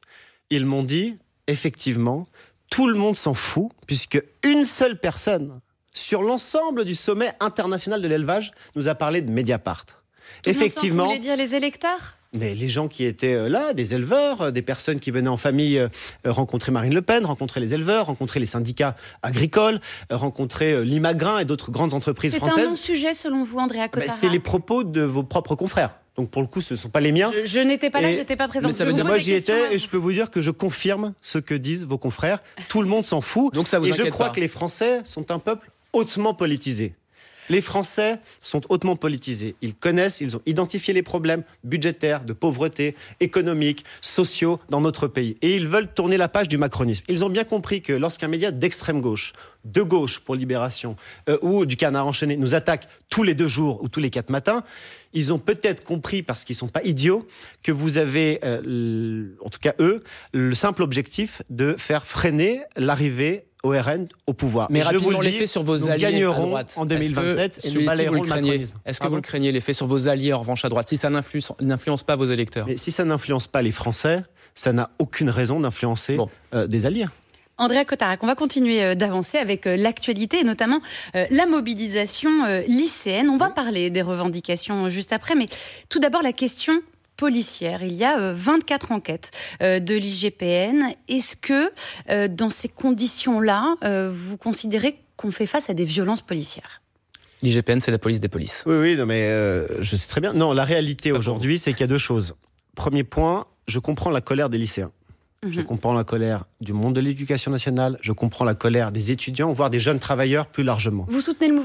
ils m'ont dit, effectivement, tout le monde s'en fout, puisque une seule personne sur l'ensemble du sommet international de l'élevage nous a parlé de Mediapart. Tout Effectivement. Vous voulez dire les électeurs ? Mais les gens qui étaient là, des éleveurs, des personnes qui venaient en famille euh, rencontrer Marine Le Pen, rencontrer les éleveurs, rencontrer les syndicats agricoles, euh, rencontrer euh, Limagrain et d'autres grandes entreprises C'est françaises. C'est un non-sujet selon vous, Andrea Cotarac. Ben, c'est les propos de vos propres confrères. Donc pour le coup, ce ne sont pas les miens. Je, je n'étais pas là, et, je n'étais pas présente. Mais ça veut dire moi j'y étais et je peux vous dire que je confirme ce que disent vos confrères. Tout le monde s'en fout. Donc ça vous et inquiète je crois pas. que les Français sont un peuple hautement politisé. Les Français sont hautement politisés. Ils connaissent, ils ont identifié les problèmes budgétaires, de pauvreté, économiques, sociaux dans notre pays. Et ils veulent tourner la page du macronisme. Ils ont bien compris que lorsqu'un média d'extrême gauche, de gauche pour Libération, euh, ou du Canard enchaîné nous attaque tous les deux jours ou tous les quatre matins, ils ont peut-être compris, parce qu'ils ne sont pas idiots, que vous avez, euh, l... en tout cas eux, le simple objectif de faire freiner l'arrivée au R N au pouvoir. Mais et rapidement, je vous le dis, l'effet sur vos nous alliés gagnerons à droite. en deux mille vingt-sept et nous balayerons le macronisme. Est-ce que vous le craignez, l'effet sur vos alliés en revanche à droite, si ça n'influence, n'influence pas vos électeurs? Mais si ça n'influence pas les Français, ça n'a aucune raison d'influencer bon. euh, des alliés. Andrea Cotarac, on va continuer euh, d'avancer avec euh, l'actualité et notamment euh, la mobilisation euh, lycéenne. On va parler des revendications juste après, mais tout d'abord la question policière. Il y a euh, vingt-quatre enquêtes euh, de l'I G P N. Est-ce que euh, dans ces conditions-là, euh, vous considérez qu'on fait face à des violences policières ? L'I G P N, c'est la police des polices. Oui, oui, non, mais euh, je sais très bien. Non, la réalité aujourd'hui, c'est qu'il y a deux choses. Premier point, je comprends la colère des lycéens. Mmh. Je comprends la colère du monde de l'éducation nationale. Je comprends la colère des étudiants, voire des jeunes travailleurs plus largement. Vous soutenez le mouvement ?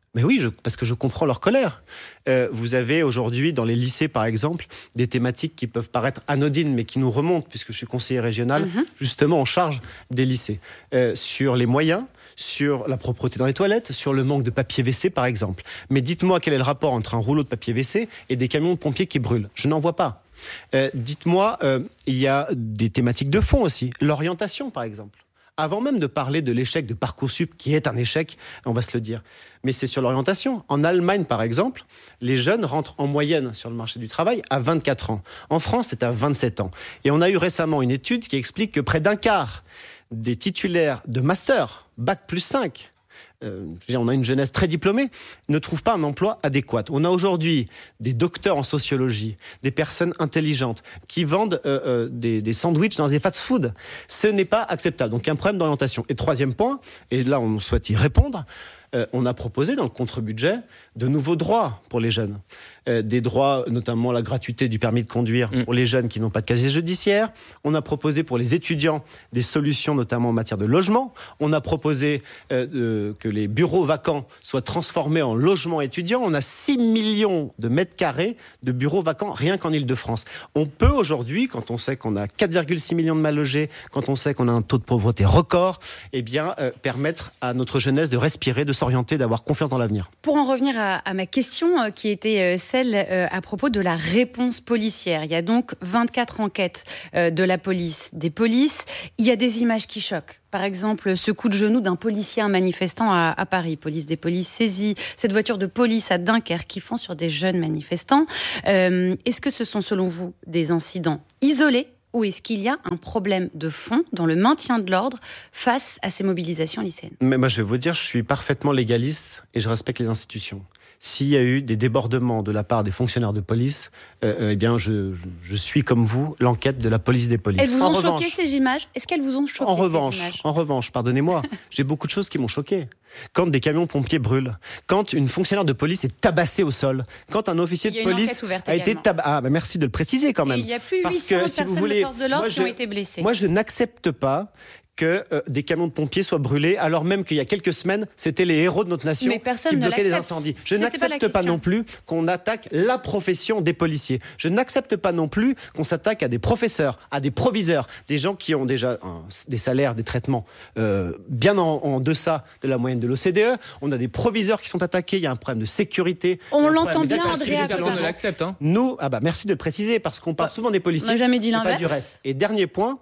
Mais oui, je, parce que je comprends leur colère. Euh, vous avez aujourd'hui, dans les lycées par exemple, des thématiques qui peuvent paraître anodines, mais qui nous remontent, puisque je suis conseiller régional, mmh. justement en charge des lycées. Euh, sur les moyens, sur la propreté dans les toilettes, sur le manque de papier W C par exemple. Mais dites-moi quel est le rapport entre un rouleau de papier W C et des camions de pompiers qui brûlent. Je n'en vois pas. Euh, dites-moi, euh, il y a des thématiques de fond aussi. L'orientation par exemple. Avant même de parler de l'échec de Parcoursup, qui est un échec, on va se le dire. Mais c'est sur l'orientation. En Allemagne, par exemple, les jeunes rentrent en moyenne sur le marché du travail à vingt-quatre ans. En France, c'est à vingt-sept ans. Et on a eu récemment une étude qui explique que près d'un quart des titulaires de master, bac plus cinq, euh, je veux dire, on a une jeunesse très diplômée, ne trouvent pas un emploi adéquat. On a aujourd'hui des docteurs en sociologie, des personnes intelligentes qui vendent euh, euh, des, des sandwichs dans des fast-food. Ce n'est pas acceptable. Donc, un problème d'orientation. Et troisième point, et là, on souhaite y répondre, euh, on a proposé dans le contre-budget de nouveaux droits pour les jeunes. Euh, des droits, notamment la gratuité du permis de conduire mmh. pour les jeunes qui n'ont pas de casier judiciaire. On a proposé pour les étudiants des solutions, notamment en matière de logement. On a proposé euh, de, que les bureaux vacants soient transformés en logements étudiants. On a six millions de mètres carrés de bureaux vacants rien qu'en Île-de-France. On peut aujourd'hui, quand on sait qu'on a quatre virgule six millions de mal logés, quand on sait qu'on a un taux de pauvreté record, eh bien, euh, permettre à notre jeunesse de respirer, de s'orienter, d'avoir confiance dans l'avenir. Pour en revenir à, à ma question, euh, qui était euh, celle euh, à propos de la réponse policière. Il y a donc vingt-quatre enquêtes euh, de la police, des polices. Il y a des images qui choquent. Par exemple, ce coup de genou d'un policier à un manifestant à, à Paris. Police des polices saisit cette voiture de police à Dunkerque qui font sur des jeunes manifestants. Euh, est-ce que ce sont, selon vous, des incidents isolés ou est-ce qu'il y a un problème de fond dans le maintien de l'ordre face à ces mobilisations lycéennes ? Mais moi, je vais vous dire, je suis parfaitement légaliste et je respecte les institutions. S'il y a eu des débordements de la part des fonctionnaires de police, euh, eh bien, je, je, je suis comme vous l'enquête de la police des polices. Elles vous en ont revanche, choqué ces images ? Est-ce qu'elles vous ont choqué en ces revanche, images ? En revanche, pardonnez-moi, j'ai beaucoup de choses qui m'ont choqué. Quand des camions pompiers brûlent, quand une fonctionnaire de police est tabassée au sol, quand un officier de police a été tabassé. Ah, bah merci de le préciser quand même. Et il y a plus Parce huit cents que, si personnes vous voulez, de force de l'ordre moi, qui je, ont été blessées. Moi, je n'accepte pas que euh, des camions de pompiers soient brûlés, alors même qu'il y a quelques semaines, c'était les héros de notre nation qui bloquaient les incendies. Je C'était n'accepte pas, pas non plus qu'on attaque la profession des policiers. Je n'accepte pas non plus qu'on s'attaque à des professeurs, à des proviseurs, des gens qui ont déjà un, des salaires, des traitements euh, bien en, en deçà de la moyenne de l'O C D E. On a des proviseurs qui sont attaqués, il y a un problème de sécurité. On l'entend bien, Andrea. Personne ne l'accepte. Hein. Nous, ah bah merci de le préciser, parce qu'on parle souvent des policiers. On n'a jamais dit l'inverse. Pas du reste. Et dernier point,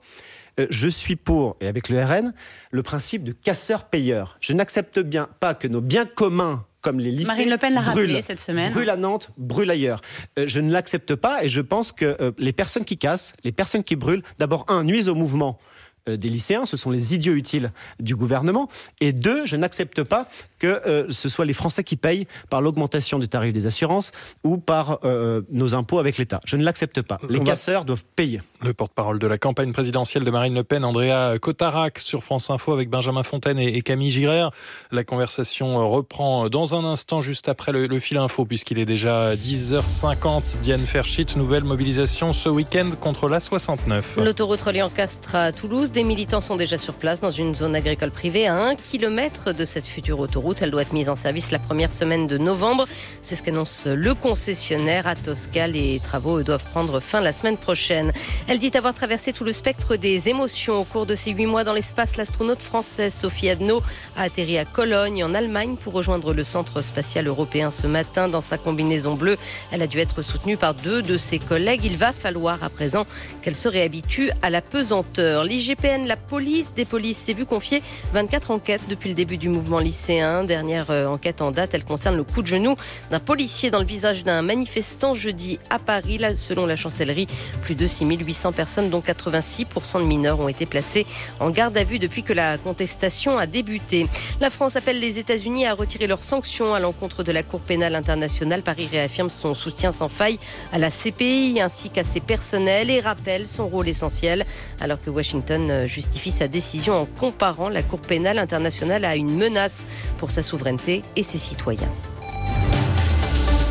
je suis pour, et avec le R N, le principe de casseur-payeur. Je n'accepte bien pas que nos biens communs, comme les lycées, Marine Le Pen l'a brûlent, rappelé cette semaine. brûlent à Nantes, brûlent ailleurs. Euh, je ne l'accepte pas, et je pense que euh, les personnes qui cassent, les personnes qui brûlent, d'abord, un, nuisent au mouvement euh, des lycéens, ce sont les idiots utiles du gouvernement, et deux, je n'accepte pas que euh, ce soit les Français qui payent par l'augmentation du tarif des assurances ou par euh, nos impôts avec l'État. Je ne l'accepte pas. Les casseurs doivent payer. Le porte-parole de la campagne présidentielle de Marine Le Pen, Andrea Cotarac, sur France Info avec Benjamin Fontaine et, et Camille Girard. La conversation reprend dans un instant, juste après le, le fil info, puisqu'il est déjà dix heures cinquante. Diane Ferschit, nouvelle mobilisation ce week-end contre l'A soixante-neuf. L'autoroute reliant Castres à Toulouse, des militants sont déjà sur place dans une zone agricole privée à un kilomètre de cette future autoroute. Elle doit être mise en service la première semaine de novembre. C'est ce qu'annonce le concessionnaire à Tosca. Les travaux doivent prendre fin la semaine prochaine. Elle dit avoir traversé tout le spectre des émotions au cours de ces huit mois dans l'espace. L'astronaute française Sophie Adno a atterri à Cologne, en Allemagne, pour rejoindre le centre spatial européen ce matin. Dans sa combinaison bleue, elle a dû être soutenue par deux de ses collègues. Il va falloir à présent qu'elle se réhabitue à la pesanteur. L'I G P N, la police des polices, s'est vu confier vingt-quatre enquêtes depuis le début du mouvement lycéen. Dernière enquête en date, elle concerne le coup de genou d'un policier dans le visage d'un manifestant jeudi à Paris. Là, selon la chancellerie, plus de six mille huit cents personnes, dont quatre-vingt-six pour cent de mineurs, ont été placées en garde à vue depuis que la contestation a débuté. La France appelle les États-Unis à retirer leurs sanctions à l'encontre de la Cour pénale internationale. Paris réaffirme son soutien sans faille à la C P I ainsi qu'à ses personnels et rappelle son rôle essentiel, alors que Washington justifie sa décision en comparant la Cour pénale internationale à une menace pour sa souveraineté et ses citoyens.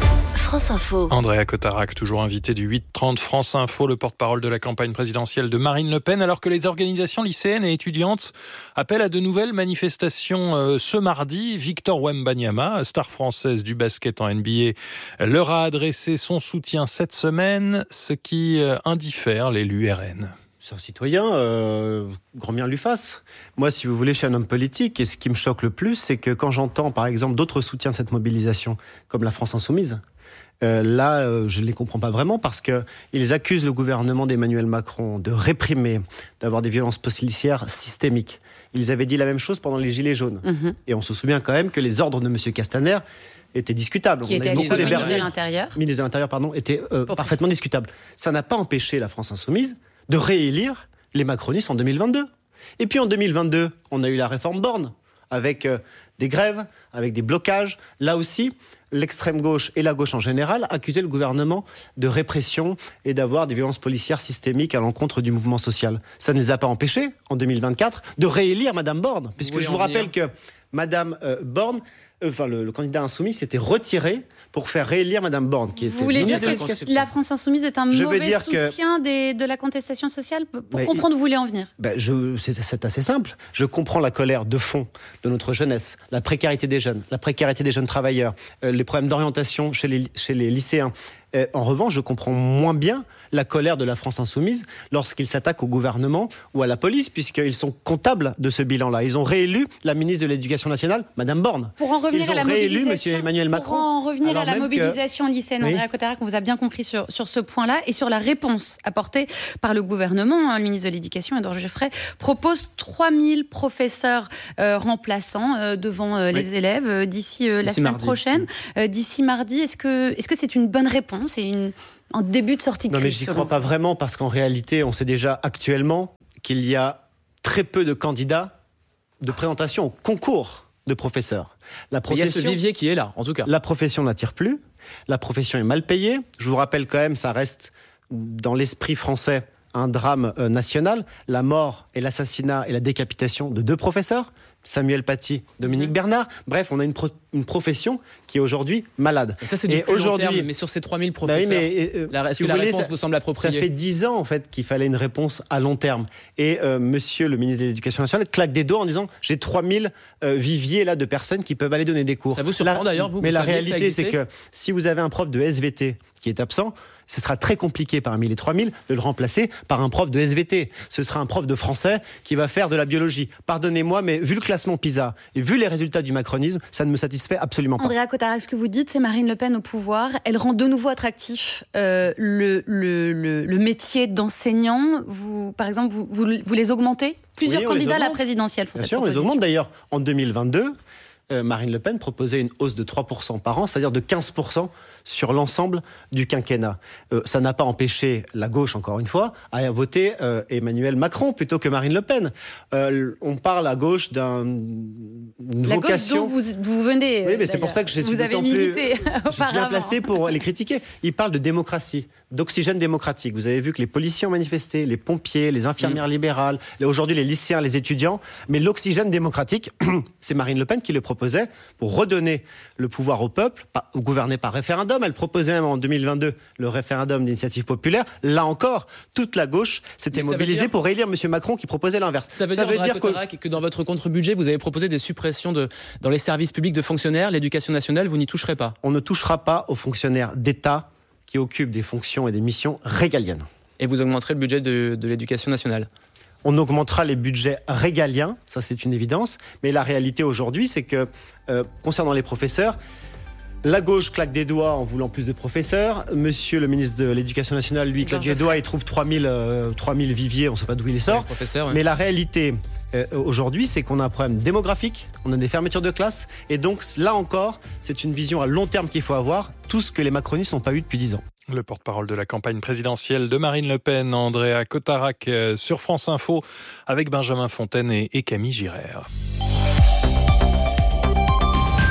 France Info. Andrea Cotarac, toujours invité du huit trente France Info, le porte-parole de la campagne présidentielle de Marine Le Pen, alors que les organisations lycéennes et étudiantes appellent à de nouvelles manifestations euh, ce mardi. Victor Wembanyama, star française du basket en N B A, leur a adressé son soutien cette semaine, ce qui euh, indiffère l'élu R N. C'est un citoyen, euh, grand bien lui fasse. Moi, si vous voulez, je suis un homme politique, et ce qui me choque le plus, c'est que quand j'entends, par exemple, d'autres soutiens de cette mobilisation, comme la France Insoumise, euh, là, euh, je ne les comprends pas vraiment, parce qu'ils accusent le gouvernement d'Emmanuel Macron de réprimer, d'avoir des violences policières systémiques. Ils avaient dit la même chose pendant les Gilets jaunes. Mmh. Et on se souvient quand même que les ordres de M. Castaner étaient discutables. Qui était ministre de l'Intérieur. Ministre de l'Intérieur, pardon, étaient euh, parfaitement discutables. Ça n'a pas empêché la France Insoumise de réélire les macronistes en deux mille vingt-deux. Et puis en deux mille vingt-deux, on a eu la réforme Borne, avec euh, des grèves, avec des blocages. Là aussi, l'extrême gauche et la gauche en général accusaient le gouvernement de répression et d'avoir des violences policières systémiques à l'encontre du mouvement social. Ça ne les a pas empêchés, en deux mille vingt-quatre, de réélire Madame Borne. Puisque vous je vous rappelle que Madame euh, Borne, euh, enfin le, le candidat insoumis, s'était retiré pour faire réélire Madame Borne, qui était. Vous voulez dire que la France Insoumise est un je mauvais soutien que... des, de la contestation sociale? Pour mais comprendre où vous voulez en venir. Ben je, c'est, c'est assez simple. Je comprends la colère de fond de notre jeunesse, la précarité des jeunes, la précarité des jeunes travailleurs, euh, les problèmes d'orientation chez les, chez les lycéens. Euh, en revanche, je comprends moins bien la colère de la France Insoumise lorsqu'ils s'attaquent au gouvernement ou à la police, puisqu'ils sont comptables de ce bilan-là. Ils ont réélu la ministre de l'Éducation nationale, Madame Borne. Pour en revenir Ils ont à la réélu mobilisation, Monsieur Emmanuel Macron. Pour en revenir à la mobilisation que... lycéenne, oui. Andrea Cotarac, on vous a bien compris sur, sur ce point-là et sur la réponse apportée par le gouvernement. Le ministre de l'Éducation, Édouard Geoffray, propose trois mille professeurs euh, remplaçants euh, devant euh, les oui. élèves euh, d'ici euh, la semaine mardi. prochaine. Euh, d'ici mardi, est-ce que, est-ce que c'est une bonne réponse et une en début de sortie de crise? Non, mais j'y crois pas vraiment, parce qu'en réalité, on sait déjà actuellement qu'il y a très peu de candidats de présentation au concours de professeurs. La profession, il y a ce vivier qui est là, en tout cas. La profession n'attire plus, la profession est mal payée. Je vous rappelle quand même, ça reste dans l'esprit français un drame euh, national, la mort et l'assassinat et la décapitation de deux professeurs, Samuel Paty, Dominique mmh. Bernard. Bref, on a une, pro- une profession qui est aujourd'hui malade. Et ça, c'est du et plus long terme, mais sur ces trois mille professeurs, bah oui, mais, euh, la, est-ce si que la voulez, réponse ça, vous semble appropriée? Ça fait dix ans, en fait, qu'il fallait une réponse à long terme. Et euh, monsieur le ministre de l'Éducation nationale claque des doigts en disant « j'ai trois mille euh, viviers là, de personnes qui peuvent aller donner des cours ». Ça vous surprend la, d'ailleurs, vous Mais vous la réalité, c'est que si vous avez un prof de S V T qui est absent, ce sera très compliqué parmi les trois mille de le remplacer par un prof de S V T. Ce sera un prof de français qui va faire de la biologie. Pardonnez-moi, mais vu le classement PISA et vu les résultats du macronisme, ça ne me satisfait absolument pas. Andrea Cotarac, ce que vous dites, c'est Marine Le Pen au pouvoir. Elle rend de nouveau attractif euh, le, le, le, le métier d'enseignant. Vous, par exemple, vous, vous, vous les augmentez? Plusieurs oui, candidats à la présidentielle font Bien cette sûr, on les augmente d'ailleurs. En deux mille vingt-deux, euh, Marine Le Pen proposait une hausse de trois pour cent par an, c'est-à-dire de quinze pour cent sur l'ensemble du quinquennat. Euh, ça n'a pas empêché la gauche, encore une fois, à voter euh, Emmanuel Macron plutôt que Marine Le Pen. Euh, on parle à gauche d'une vocation... La gauche dont vous, vous venez, oui, mais c'est pour ça que je suis vous avez milité plus, je suis bien placé pour les critiquer. Ils parlent de démocratie, d'oxygène démocratique. Vous avez vu que les policiers ont manifesté, les pompiers, les infirmières mmh. libérales, aujourd'hui les lycéens, les étudiants. Mais l'oxygène démocratique, c'est Marine Le Pen qui le proposait pour redonner le pouvoir au peuple, pas, gouverner par référendum. Elle proposait même en deux mille vingt-deux le référendum d'initiative populaire. Là encore, toute la gauche s'était mobilisée dire... pour réélire M. Macron qui proposait l'inverse. Ça veut ça dire, veut dire que... que dans votre contre-budget, vous avez proposé des suppressions de, dans les services publics de fonctionnaires, l'éducation nationale, vous n'y toucherez pas? On ne touchera pas aux fonctionnaires d'État qui occupent des fonctions et des missions régaliennes. Et vous augmenterez le budget de, de l'éducation nationale? On augmentera les budgets régaliens, ça c'est une évidence, mais la réalité aujourd'hui, c'est que euh, concernant les professeurs, la gauche claque des doigts en voulant plus de professeurs. Monsieur le ministre de l'Éducation nationale, lui, claque des doigts et trouve trois mille, euh, trois mille viviers, on ne sait pas d'où il les sort. Ouais. Mais la réalité euh, aujourd'hui, c'est qu'on a un problème démographique, on a des fermetures de classes, et donc là encore, c'est une vision à long terme qu'il faut avoir, tout ce que les macronistes n'ont pas eu depuis dix ans. Le porte-parole de la campagne présidentielle de Marine Le Pen, Andrea Cotarac, sur France Info, avec Benjamin Fontaine et Camille Girard.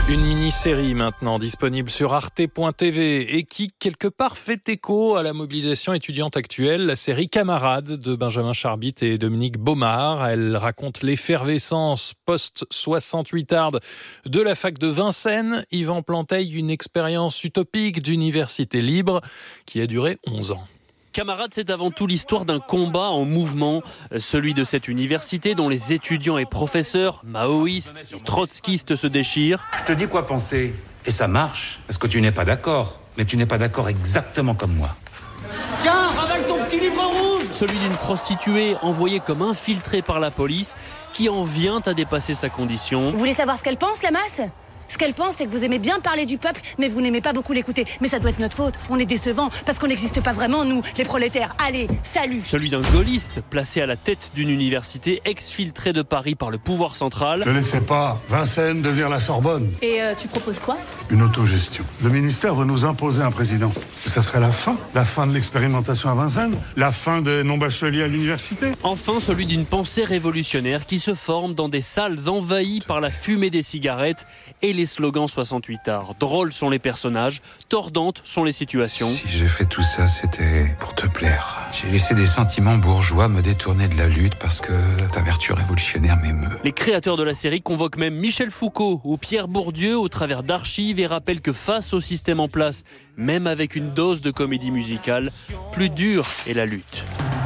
Une mini-série maintenant disponible sur arte point t v et qui quelque part fait écho à la mobilisation étudiante actuelle, la série Camarades de Benjamin Charbit et Dominique Baumard. Elle raconte l'effervescence post-soixante-huitarde de la fac de Vincennes. Yvan Planteil, une expérience utopique d'université libre qui a duré onze ans. Camarades, c'est avant tout l'histoire d'un combat en mouvement, celui de cette université dont les étudiants et professeurs maoïstes et trotskistes se déchirent. Je te dis quoi penser, et ça marche, parce que tu n'es pas d'accord, mais tu n'es pas d'accord exactement comme moi. Tiens, ravale ton petit livre rouge! Celui d'une prostituée envoyée comme infiltrée par la police qui en vient à dépasser sa condition. Vous voulez savoir ce qu'elle pense, la masse ? Ce qu'elle pense, c'est que vous aimez bien parler du peuple, mais vous n'aimez pas beaucoup l'écouter. Mais ça doit être notre faute. On est décevants, parce qu'on n'existe pas vraiment, nous, les prolétaires. Allez, salut! Celui d'un gaulliste, placé à la tête d'une université, exfiltré de Paris par le pouvoir central. Ne laissez pas Vincennes devenir la Sorbonne. Et euh, tu proposes quoi? Une autogestion. Le ministère veut nous imposer un président. Et ça serait la fin. La fin de l'expérimentation à Vincennes. La fin des non-bacheliers à l'université. Enfin, celui d'une pensée révolutionnaire qui se forme dans des salles envahies par la fumée des cigarettes et les slogans soixante-huitards. Drôles sont les personnages, tordantes sont les situations. Si j'ai fait tout ça, c'était pour te plaire. J'ai laissé des sentiments bourgeois me détourner de la lutte parce que ta vertu révolutionnaire m'émeut. Les créateurs de la série convoquent même Michel Foucault ou Pierre Bourdieu au travers d'archives et rappellent que face au système en place, même avec une dose de comédie musicale, plus dure est la lutte.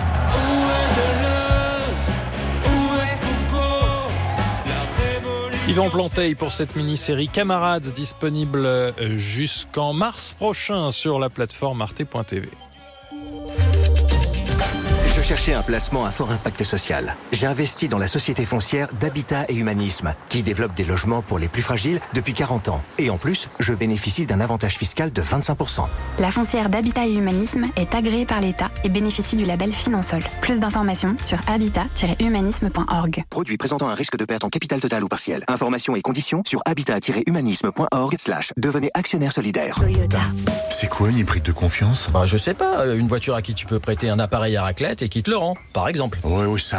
Yvan Planteil pour cette mini-série Camarades, disponible jusqu'en mars prochain sur la plateforme arte point t v. Je cherchais un placement à fort impact social. J'ai investi dans la société foncière d'Habitat et Humanisme, qui développe des logements pour les plus fragiles depuis quarante ans. Et en plus, je bénéficie d'un avantage fiscal de vingt-cinq pour cent. La foncière d'Habitat et Humanisme est agréée par l'État et bénéficie du label Finansol. Plus d'informations sur habitat tiret humanisme point org. Produit présentant un risque de perte en capital total ou partiel. Informations et conditions sur habitat tiret humanisme point org slash devenez actionnaire solidaire. Toyota. C'est quoi une hybride de confiance? Bah, je sais pas, une voiture à qui tu peux prêter un appareil à raclette et qui te le rend, par exemple. Ouais, ouais, ça